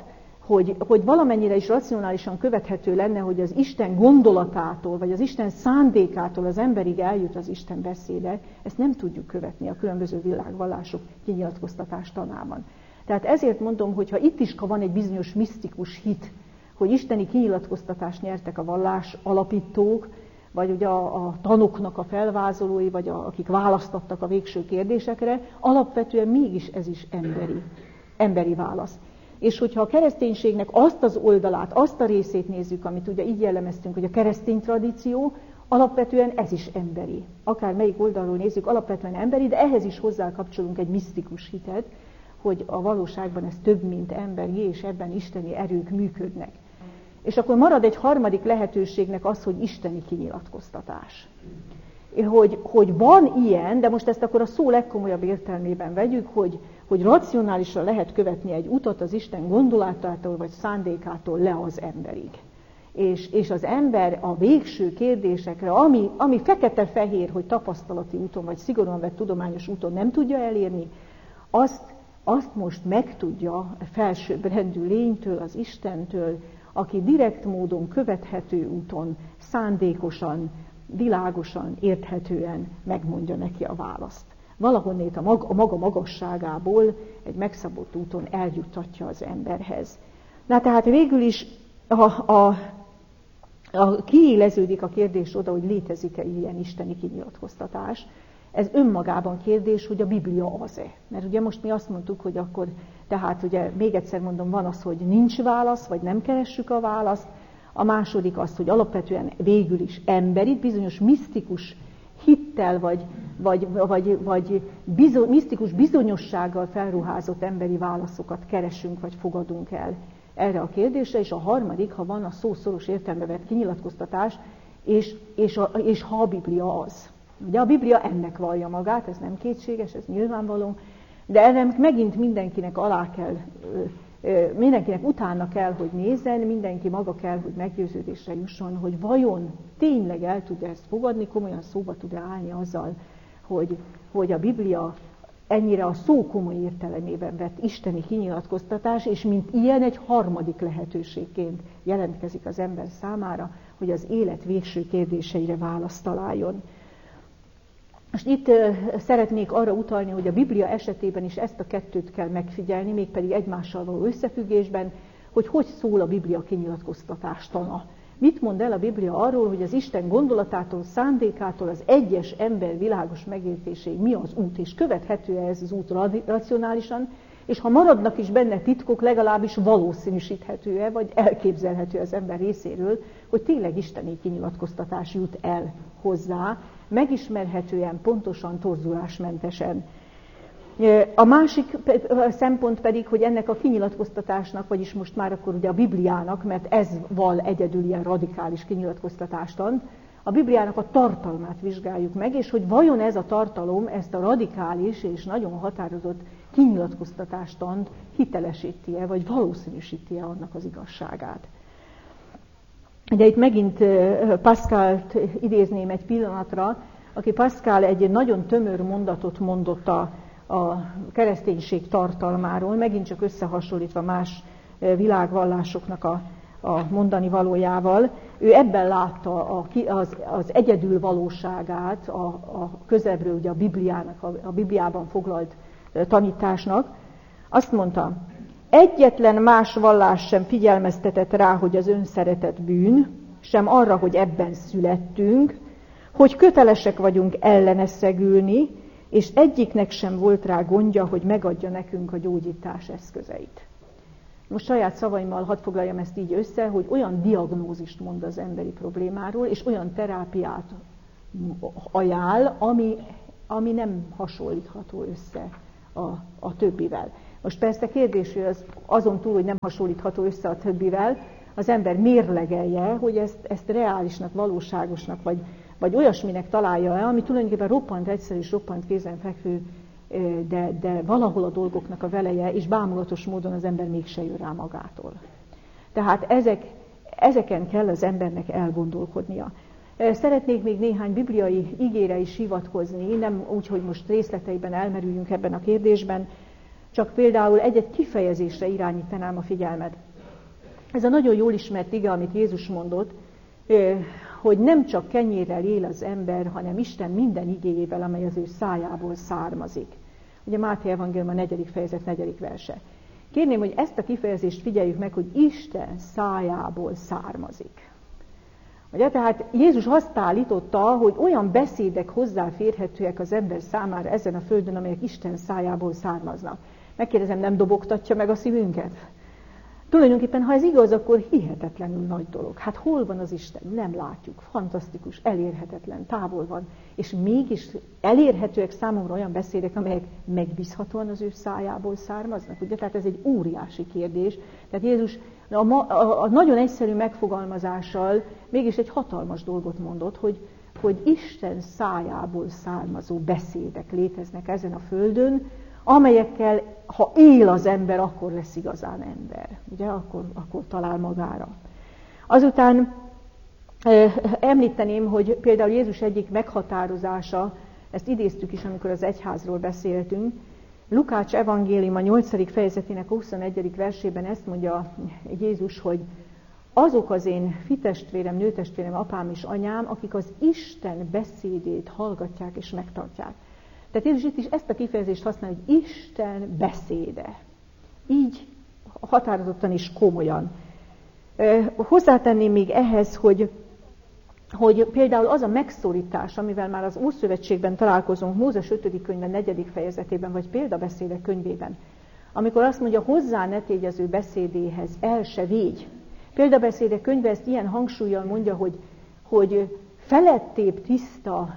hogy valamennyire is racionálisan követhető lenne, hogy az Isten gondolatától, vagy az Isten szándékától az emberig eljut az Isten beszéde, ezt nem tudjuk követni a különböző világvallások kinyilatkoztatás tanában. Tehát ezért mondom, hogy ha itt is van egy bizonyos misztikus hit, hogy isteni kinyilatkoztatást nyertek a vallás alapítók, vagy ugye a tanoknak a felvázolói, vagy akik választottak a végső kérdésekre, alapvetően mégis ez is emberi válasz. És hogyha a kereszténységnek azt az oldalát, azt a részét nézzük, amit ugye így jellemeztünk, hogy a keresztény tradíció, alapvetően ez is emberi. Akár melyik oldalról nézzük, alapvetően emberi, de ehhez is hozzákapcsolunk egy misztikus hitet, hogy a valóságban ez több, mint emberi, és ebben isteni erők működnek. És akkor marad egy harmadik lehetőségnek az, hogy isteni kinyilatkoztatás. Hogy van ilyen, de most ezt akkor a szó legkomolyabb értelmében vegyük, hogy racionálisan lehet követni egy utat az Isten gondolatától vagy szándékától le az emberig. És az ember a végső kérdésekre, ami fekete-fehér, hogy tapasztalati úton vagy szigorúan vett tudományos úton nem tudja elérni, azt most megtudja a felsőbbrendű lénytől, az Istentől, aki direkt módon, követhető úton, szándékosan, világosan, érthetően megmondja neki a választ. Valahonnét a maga magasságából egy megszabott úton eljuttatja az emberhez. Na tehát végül is kiéleződik a kérdés oda, hogy létezik-e ilyen isteni kinyilatkoztatás. Ez önmagában kérdés, hogy a Biblia az-e. Mert ugye most mi azt mondtuk, hogy akkor, tehát ugye még egyszer mondom, van az, hogy nincs válasz, vagy nem keressük a választ. A második az, hogy alapvetően végül is emberi, bizonyos misztikus hittel, vagy misztikus bizonyossággal felruházott emberi válaszokat keresünk, vagy fogadunk el erre a kérdésre. És a harmadik, ha van a szó szoros értelme vett kinyilatkoztatás, és ha a Biblia az. Ugye a Biblia ennek vallja magát, ez nem kétséges, ez nyilvánvaló, de ennek megint mindenkinek mindenkinek utána kell, hogy nézzen, mindenki maga kell, hogy meggyőződésre jusson, hogy vajon tényleg el tudja ezt fogadni, komolyan szóba tud-e állni azzal, hogy a Biblia ennyire a szó komoly értelemében vett isteni kinyilatkoztatás, és mint ilyen egy harmadik lehetőségként jelentkezik az ember számára, hogy az élet végső kérdéseire választ találjon. Most itt szeretnék arra utalni, hogy a Biblia esetében is ezt a kettőt kell megfigyelni, mégpedig egymással való összefüggésben, hogy szól a Biblia kinyilatkoztatás tana. Mit mond el a Biblia arról, hogy az Isten gondolatától, szándékától az egyes ember világos megértéséig mi az út, és követhető-e ez az út racionálisan, és ha maradnak is benne titkok, legalábbis valószínűsíthető-e, vagy elképzelhető az ember részéről, hogy tényleg isteni kinyilatkoztatás jut el hozzá, megismerhetően, pontosan, torzulásmentesen. A másik szempont pedig, hogy ennek a kinyilatkoztatásnak, vagyis most már akkor ugye a Bibliának, mert ez val egyedül ilyen radikális kinyilatkoztatástan, a Bibliának a tartalmát vizsgáljuk meg, és hogy vajon ez a tartalom ezt a radikális és nagyon határozott kinyilatkoztatástant hitelesíti-e, vagy valószínűsíti-e annak az igazságát. Ugye itt megint Pascalt idézném egy pillanatra, aki Pascal egy nagyon tömör mondatot mondott a kereszténység tartalmáról, megint csak összehasonlítva más világvallásoknak a mondani valójával. Ő ebben látta az egyedül valóságát a közelebbről ugye a Bibliában foglalt tanításnak. Azt mondta, egyetlen más vallás sem figyelmeztetett rá, hogy az önszeretet bűn, sem arra, hogy ebben születtünk, hogy kötelesek vagyunk ellene szegülni, és egyiknek sem volt rá gondja, hogy megadja nekünk a gyógyítás eszközeit. Most saját szavaimmal hadd foglaljam ezt így össze, hogy olyan diagnózist mond az emberi problémáról, és olyan terápiát ajánl, ami nem hasonlítható össze a többivel. Most persze kérdés, hogy azon túl, hogy nem hasonlítható össze a többivel, az ember mérlegelje, hogy ezt reálisnak, valóságosnak, vagy olyasminek találja-e, ami tulajdonképpen roppant egyszerű és roppant kézenfekvő, de valahol a dolgoknak a veleje, és bámulatos módon az ember mégse jön rá magától. Tehát ezeken kell az embernek elgondolkodnia. Szeretnék még néhány bibliai igére is hivatkozni, nem úgy, hogy most részleteiben elmerüljünk ebben a kérdésben, csak például egy-egy kifejezésre irányítanám a figyelmet. Ez a nagyon jól ismert ige, amit Jézus mondott, hogy nem csak kenyérrel él az ember, hanem Isten minden igéjével, amely az ő szájából származik. Ugye Máté evangélium a 4. fejezet 4. verse. Kérném, hogy ezt a kifejezést figyeljük meg, hogy Isten szájából származik. Ugye, tehát Jézus azt állította, hogy olyan beszédek hozzáférhetőek az ember számára ezen a földön, amelyek Isten szájából származnak. Megkérdezem, nem dobogtatja meg a szívünket? Tulajdonképpen, ha ez igaz, akkor hihetetlenül nagy dolog. Hát hol van az Isten? Nem látjuk. Fantasztikus, elérhetetlen, távol van. És mégis elérhetőek számomra olyan beszédek, amelyek megbízhatóan az ő szájából származnak. Ugye? Tehát ez egy óriási kérdés. Tehát Jézus a nagyon egyszerű megfogalmazással mégis egy hatalmas dolgot mondott, hogy Isten szájából származó beszédek léteznek ezen a földön, amelyekkel, ha él az ember, akkor lesz igazán ember. Ugye? Akkor talál magára. Azután említeném, hogy például Jézus egyik meghatározása, ezt idéztük is, amikor az egyházról beszéltünk, Lukács evangélium a 8. fejezetének a 21. versében ezt mondja Jézus, hogy azok az én fitestvérem, nőtestvérem, apám és anyám, akik az Isten beszédét hallgatják és megtartják. Tehát Jézus itt is ezt a kifejezést használ, hogy Isten beszéde. Így határozottan és komolyan. Hozzátenném még ehhez, hogy például az a megszólítás, amivel már az Ószövetségben találkozunk, Mózes 5. könyve 4. fejezetében, vagy példabeszédek könyvében, amikor azt mondja, hozzá ne tégy az ő beszédéhez, el se végy. Példabeszédek könyve ezt ilyen hangsúllyal mondja, hogy felettébb tiszta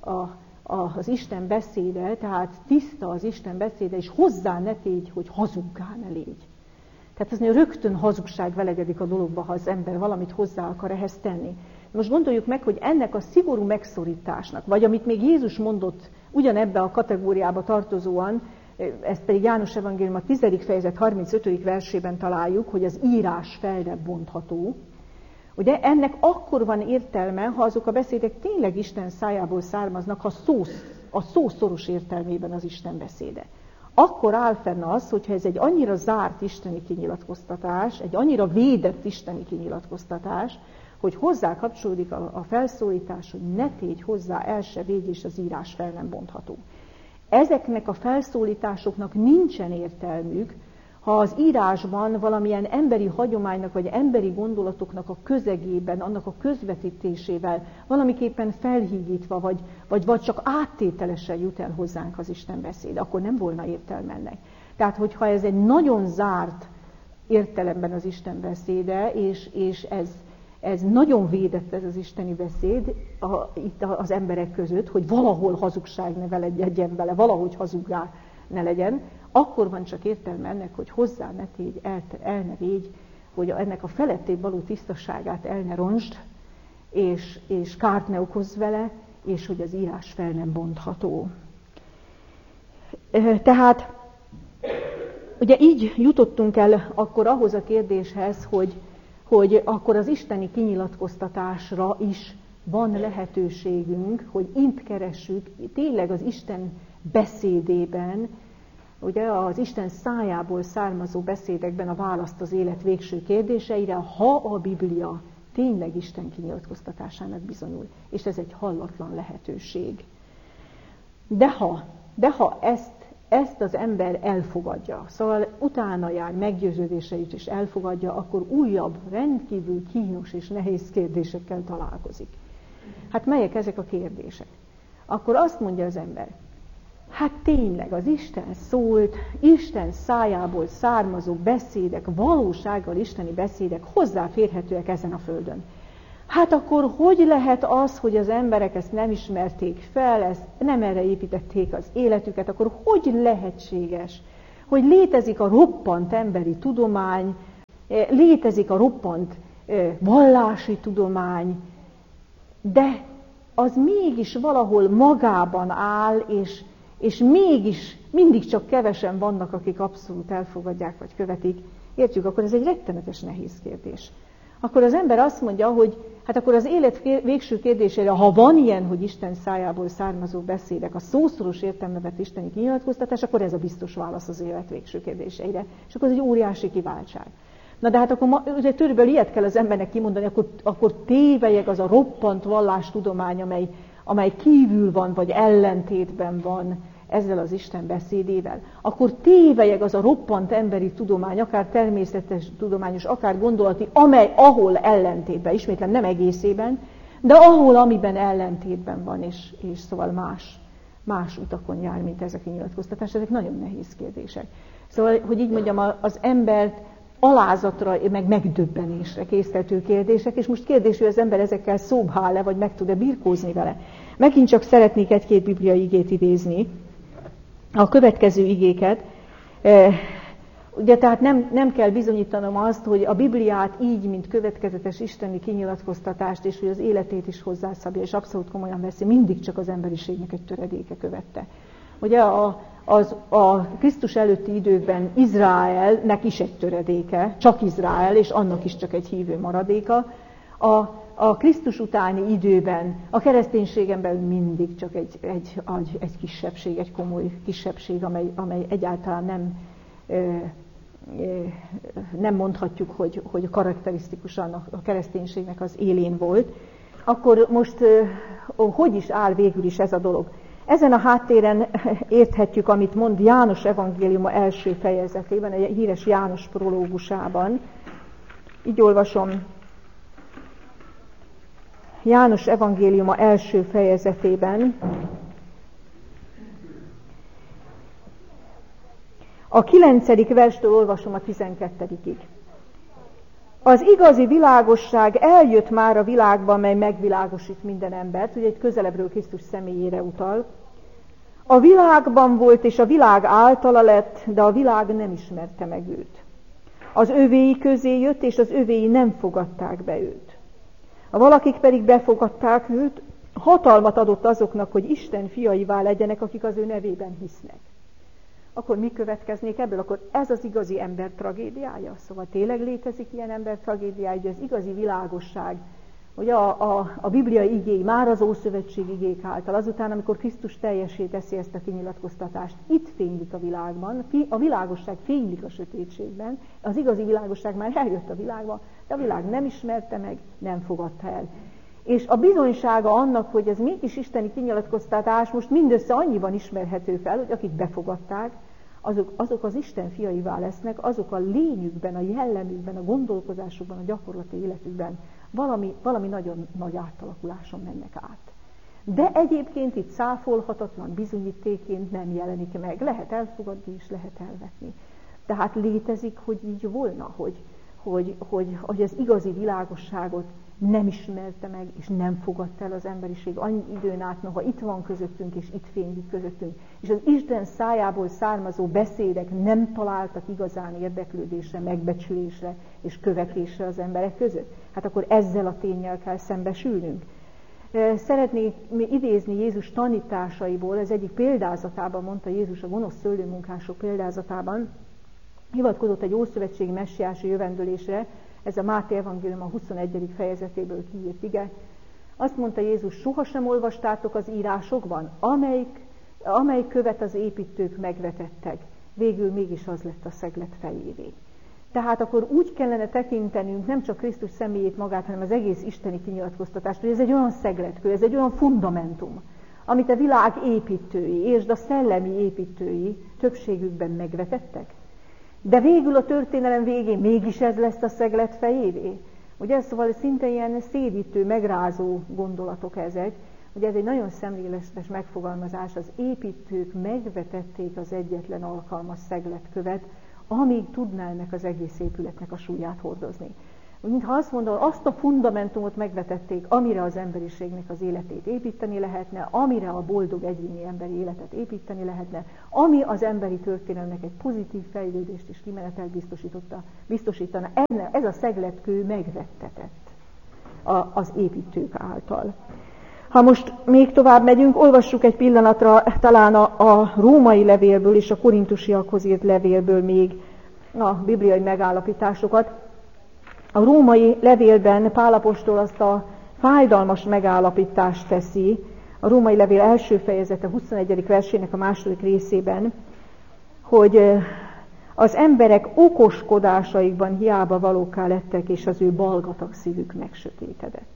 az Isten beszéde, tehát tiszta az Isten beszéde, és hozzá ne tégy, hogy hazuggá ne légy. Tehát ez rögtön hazugság velegedik a dologba, ha az ember valamit hozzá akar ehhez tenni. Most gondoljuk meg, hogy ennek a szigorú megszorításnak, vagy amit még Jézus mondott ugyanebbe a kategóriába tartozóan, ezt pedig János evangélium a 10. fejezet 35. versében találjuk, hogy az írás fel nem bontható. Ugye ennek akkor van értelme, ha azok a beszédek tényleg Isten szájából származnak, ha a szó szoros értelmében az Isten beszéde. Akkor áll fenn az, hogyha ez egy annyira zárt isteni kinyilatkoztatás, egy annyira védett isteni kinyilatkoztatás, hogy hozzá kapcsolódik a felszólítás, hogy ne tégy hozzá, el se végy, és az írás fel nem bontható. Ezeknek a felszólításoknak nincsen értelmük, ha az írásban valamilyen emberi hagyománynak, vagy emberi gondolatoknak a közegében, annak a közvetítésével valamiképpen felhígítva, vagy csak áttételesen jut el hozzánk az Isten beszéd, akkor nem volna értelme ennek. Tehát, hogyha ez egy nagyon zárt értelemben az Isten beszéde, és ez nagyon védett ez az isteni beszéd itt az emberek között, hogy valahol hazugság ne legyen vele, valahogy hazuggá ne legyen, akkor van csak értelme ennek, hogy hozzá ne tégy, el ne végy, hogy ennek a felettébb való tisztaságát el ne rontsd, és kárt ne okozz vele, és hogy az írás fel nem bontható. Tehát ugye így jutottunk el akkor ahhoz a kérdéshez, hogy akkor az isteni kinyilatkoztatásra is van lehetőségünk, hogy itt keressük tényleg az Isten beszédében, ugye az Isten szájából származó beszédekben a választ az élet végső kérdéseire, ha a Biblia tényleg Isten kinyilatkoztatásának bizonyul. És ez egy hallatlan lehetőség. De ha ezt az ember elfogadja, szóval utána jár, meggyőződéseit is elfogadja, akkor újabb, rendkívül kínos és nehéz kérdésekkel találkozik. Hát melyek ezek a kérdések? Akkor azt mondja az ember, hát tényleg az Isten szólt, Isten szájából származó beszédek, valósággal isteni beszédek hozzáférhetőek ezen a földön. Hát akkor hogy lehet az, hogy az emberek ezt nem ismerték fel, ezt nem erre építették az életüket, akkor hogy lehetséges, hogy létezik a roppant emberi tudomány, létezik a roppant vallási tudomány, de az mégis valahol magában áll, és mégis mindig csak kevesen vannak, akik abszolút elfogadják vagy követik. Értjük, akkor ez egy rettenetes nehéz kérdés. Akkor az ember azt mondja, hogy hát akkor az élet végső kérdésére, ha van ilyen, hogy Isten szájából származó beszédek, a szószoros értelmevet isteni kinyilatkoztatás, akkor ez a biztos válasz az élet végső kérdéseire. És akkor ez egy óriási kiváltság. Na de hát akkor ugye körülbelül ilyet kell az embernek kimondani, akkor tévelyeg az a roppant vallástudomány, amely kívül van, vagy ellentétben van ezzel az Isten beszédével. Akkor tévelyeg az a roppant emberi tudomány, akár természetes tudományos, akár gondolati, ahol ellentétben, ismétlem nem egészében, de amiben ellentétben van, és szóval más utakon jár, mint ezek a nyilatkoztatások. Ezek nagyon nehéz kérdések. Szóval, hogy így mondjam, az embert alázatra, meg megdöbbenésre késztető kérdések, és most kérdés, hogy az ember ezekkel szóba áll-e, vagy meg tud-e birkózni vele. Megint csak szeretnék egy-két bibliai igét idézni, a következő igéket. Ugye tehát nem kell bizonyítanom azt, hogy a Bibliát így, mint következetes isteni kinyilatkoztatást, és hogy az életét is hozzászabja, és abszolút komolyan veszi, mindig csak az emberiségnek egy töredéke követte. Ugye a Krisztus előtti időkben Izraelnek is egy töredéke, csak Izrael, és annak is csak egy hívő maradéka. A Krisztus utáni időben a kereszténységen belül mindig csak egy kisebbség, egy komoly kisebbség, amely egyáltalán nem mondhatjuk, hogy karakterisztikusan a kereszténységnek az élén volt. Akkor most hogy is áll végül is ez a dolog? Ezen a háttéren érthetjük, amit mond János evangéliuma első fejezetében, egy híres János prológusában. Így olvasom. János evangéliuma első fejezetében. A 9. verstől olvasom a 12-ig. Az igazi világosság eljött már a világba, mely megvilágosít minden embert, ugye egy közelebbről Krisztus személyére utal. A világban volt, és a világ általa lett, de a világ nem ismerte meg őt. Az övéi közé jött, és az övéi nem fogadták be őt. A valakik pedig befogadták őt, hatalmat adott azoknak, hogy Isten fiaivá legyenek, akik az ő nevében hisznek. Akkor mi következnék ebből? Akkor ez az igazi ember tragédiája? Szóval tényleg létezik ilyen ember tragédiája, hogy az igazi világosság, hogy a bibliai igény, már az Ószövetség igék által, azután, amikor Krisztus teljessé teszi ezt a kinyilatkoztatást, itt fénylik a világban, a világosság fénylik a sötétségben, az igazi világosság már eljött a világba, de a világ nem ismerte meg, nem fogadta el. És a bizonysága annak, hogy ez mégis isteni kinyilatkoztatás most mindössze annyiban ismerhető fel, hogy akik befogadták, azok az Isten fiaivá lesznek, azok a lényükben, a jellemükben, a gondolkozásukban, a gyakorlati életükben valami nagyon nagy átalakuláson mennek át. De egyébként itt cáfolhatatlan bizonyítéként nem jelenik meg. Lehet elfogadni és lehet elvetni. Tehát létezik, hogy így volna, hogy az igazi világosságot nem ismerte meg, és nem fogadta el az emberiség annyi időn át, noha itt van közöttünk, és itt fénylik közöttünk. És az Isten szájából származó beszédek nem találtak igazán érdeklődésre, megbecsülésre és követésre az emberek között. Hát akkor ezzel a ténnyel kell szembesülnünk. Szeretnék idézni Jézus tanításaiból, ez egyik példázatában mondta Jézus a gonosz szőlőmunkások példázatában, hivatkozott egy ószövetségi messiási jövendőlésre, ez a Máté evangélium a 21. fejezetéből kiírt ige. Azt mondta Jézus, sohasem olvastátok az írásokban, amely követ az építők megvetettek, végül mégis az lett a szeglet fejévé. Tehát akkor úgy kellene tekintenünk nem csak Krisztus személyét magát, hanem az egész isteni kinyilatkoztatást, hogy ez egy olyan szegletkő, ez egy olyan fundamentum, amit a világ építői, és a szellemi építői többségükben megvetettek. De végül a történelem végén mégis ez lesz a szeglet fejévé. Ugye, szóval szinte ilyen szédítő, megrázó gondolatok ezek. Ugye ez egy nagyon szemléletes megfogalmazás, az építők megvetették az egyetlen alkalmas szegletkövet, amíg tudná ennek az egész épületnek a súlyát hordozni. Mintha azt mondom, azt a fundamentumot megvetették, amire az emberiségnek az életét építeni lehetne, amire a boldog egyéni emberi életet építeni lehetne, ami az emberi történelemnek egy pozitív fejlődést és kimenetelt biztosítana. Ez a szegletkő megvettetett az építők által. Ha most még tovább megyünk, olvassuk egy pillanatra talán a római levélből és a korintusiakhoz írt levélből még a bibliai megállapításokat. A római levélben Pál apostol azt a fájdalmas megállapítást teszi, a római levél első fejezete 21. versének a második részében, hogy az emberek okoskodásaikban hiába valókká lettek, és az ő balgatag szívük megsötétedett.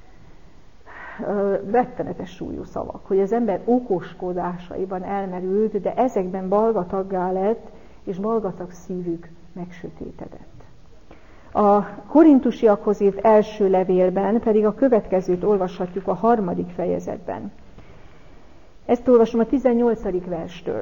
Rettenetes súlyú szavak, hogy az ember okoskodásaiban elmerült, de ezekben balgataggá lett, és balgatag szívük megsötétedett. A korintusiakhoz írt első levélben pedig a következőt olvashatjuk a 3. fejezetben. Ezt olvasom a 18. verstől.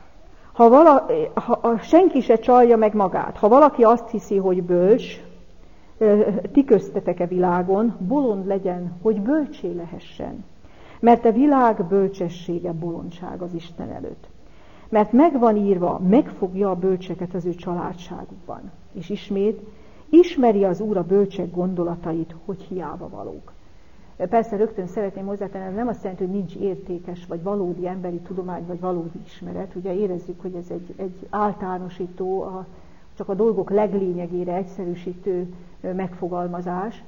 Senki se csalja meg magát. Ha valaki azt hiszi, hogy bölcs, ti köztetek-e világon, bolond legyen, hogy bölcsé lehessen. Mert a világ bölcsessége bolondság az Isten előtt. Mert megvan írva, megfogja a bölcseket az ő családságukban. És ismét, ismeri az Úr a bölcsek gondolatait, hogy hiába valók. Persze rögtön szeretném hozzátenni, ez nem azt jelenti, hogy nincs értékes, vagy valódi emberi tudomány, vagy valódi ismeret. Ugye érezzük, hogy ez egy általánosító, csak a dolgok leglényegére egyszerűsítő megfogalmazás.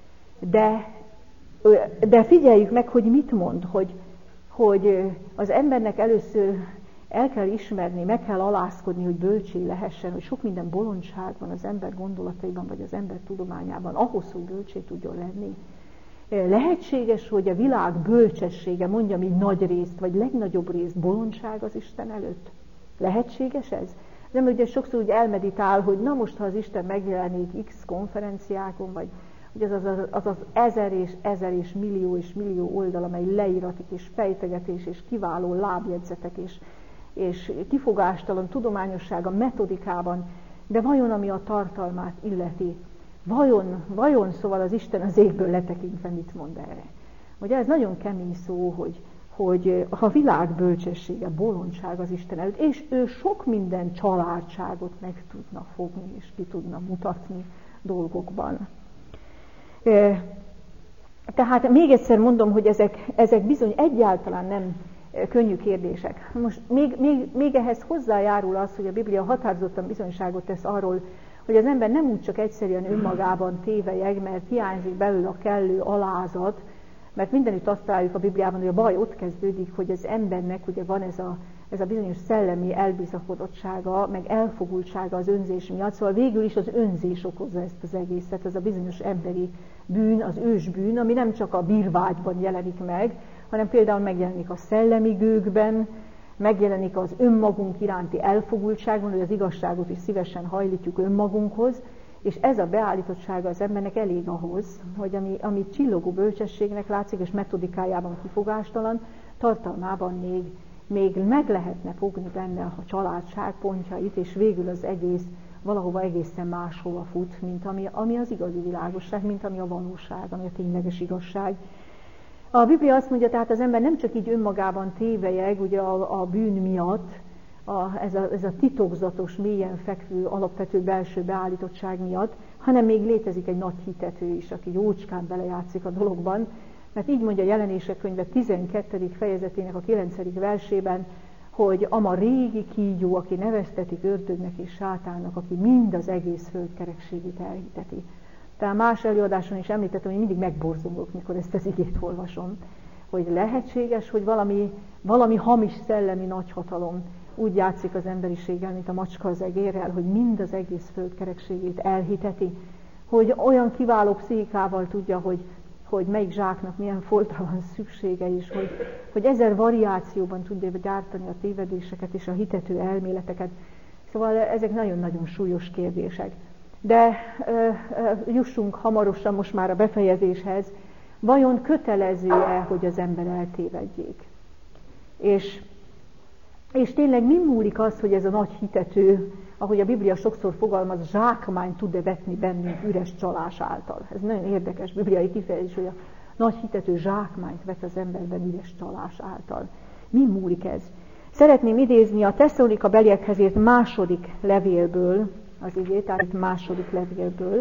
De figyeljük meg, hogy mit mond, hogy az embernek először el kell ismerni, meg kell alázkodni, hogy bölcsé lehessen, hogy sok minden bolondság van az ember gondolataiban, vagy az ember tudományában, ahhoz, hogy bölcsé tudjon lenni. Lehetséges, hogy a világ bölcsessége, mondjam így nagy részt, vagy legnagyobb részt bolondság az Isten előtt? Lehetséges ez? Nem, ugye sokszor úgy elmeditál, hogy na most, ha az Isten megjelenik X konferenciákon, vagy hogy az ezer és millió oldal, amely leíratik, és fejtegetés, és kiváló lábjegyzetek, és kifogástalan tudományossága metodikában, de vajon ami a tartalmát illeti, vajon szóval az Isten az égből letekintve mit mond erre? Ugye ez nagyon kemény szó, hogy a világ bölcsessége, bolondság az Isten előtt, és ő sok minden családságot meg tudna fogni, és ki tudna mutatni dolgokban. Tehát még egyszer mondom, hogy ezek bizony egyáltalán nem könnyű kérdések. Most még ehhez hozzájárul az, hogy a Biblia határozottan bizonyságot tesz arról, hogy az ember nem úgy csak egyszerűen önmagában tévelyeg, mert hiányzik belőle a kellő alázat, mert mindenütt azt találjuk a Bibliában, hogy a baj ott kezdődik, hogy az embernek ugye van ez a bizonyos szellemi elbizakodottsága, meg elfogultsága az önzés miatt, szóval végül is az önzés okozza ezt az egészet, ez a bizonyos emberi bűn, az ősbűn, ami nem csak a bírvágyban jelenik meg, hanem például megjelenik a szellemi gőgben, megjelenik az önmagunk iránti elfogultságban, hogy az igazságot is szívesen hajlítjuk önmagunkhoz, és ez a beállítottsága az embernek elég ahhoz, hogy ami csillogó bölcsességnek látszik, és metodikájában kifogástalan, tartalmában még meg lehetne fogni benne a családság pontjait, és végül az egész valahova egészen máshova fut, mint ami az igazi világosság, mint ami a valóság, ami a tényleges igazság. A Biblia azt mondja, tehát az ember nem csak így önmagában tévelyeg, ugye a bűn miatt, ez a titokzatos, mélyen fekvő, alapvető belső beállítottság miatt, hanem még létezik egy nagy hitető is, aki jócskán belejátszik a dologban, mert így mondja a Jelenések könyve 12. fejezetének a 9. versében, hogy ama régi kígyó, aki neveztetik ördögnek és sátánnak, aki mind az egész föld kerekségét elhiteti. Tehát más előadáson is említettem, hogy mindig megborzongok, mikor ezt az igét olvasom, hogy lehetséges, hogy valami hamis szellemi nagyhatalom úgy játszik az emberiséggel, mint a macska az egérrel, hogy mind az egész föld kerekségét elhiteti, hogy olyan kiváló pszichikával tudja, hogy melyik zsáknak milyen foltra van szüksége is, hogy 1000 variációban tudja gyártani a tévedéseket és a hitető elméleteket. Szóval ezek nagyon-nagyon súlyos kérdések. De jussunk hamarosan most már a befejezéshez. Vajon kötelező-e, hogy az ember eltévedjék? És tényleg mi múlik az, hogy ez a nagy hitető, ahogy a Biblia sokszor fogalmaz, zsákmány tud-e vetni bennünk üres csalás által? Ez nagyon érdekes bibliai kifejezés, hogy a nagy hitető zsákmányt vet az emberben üres csalás által. Mi múlik ez? Szeretném idézni a Tesszalonika beliekhez írt második levélből az igét, tehát második levélből,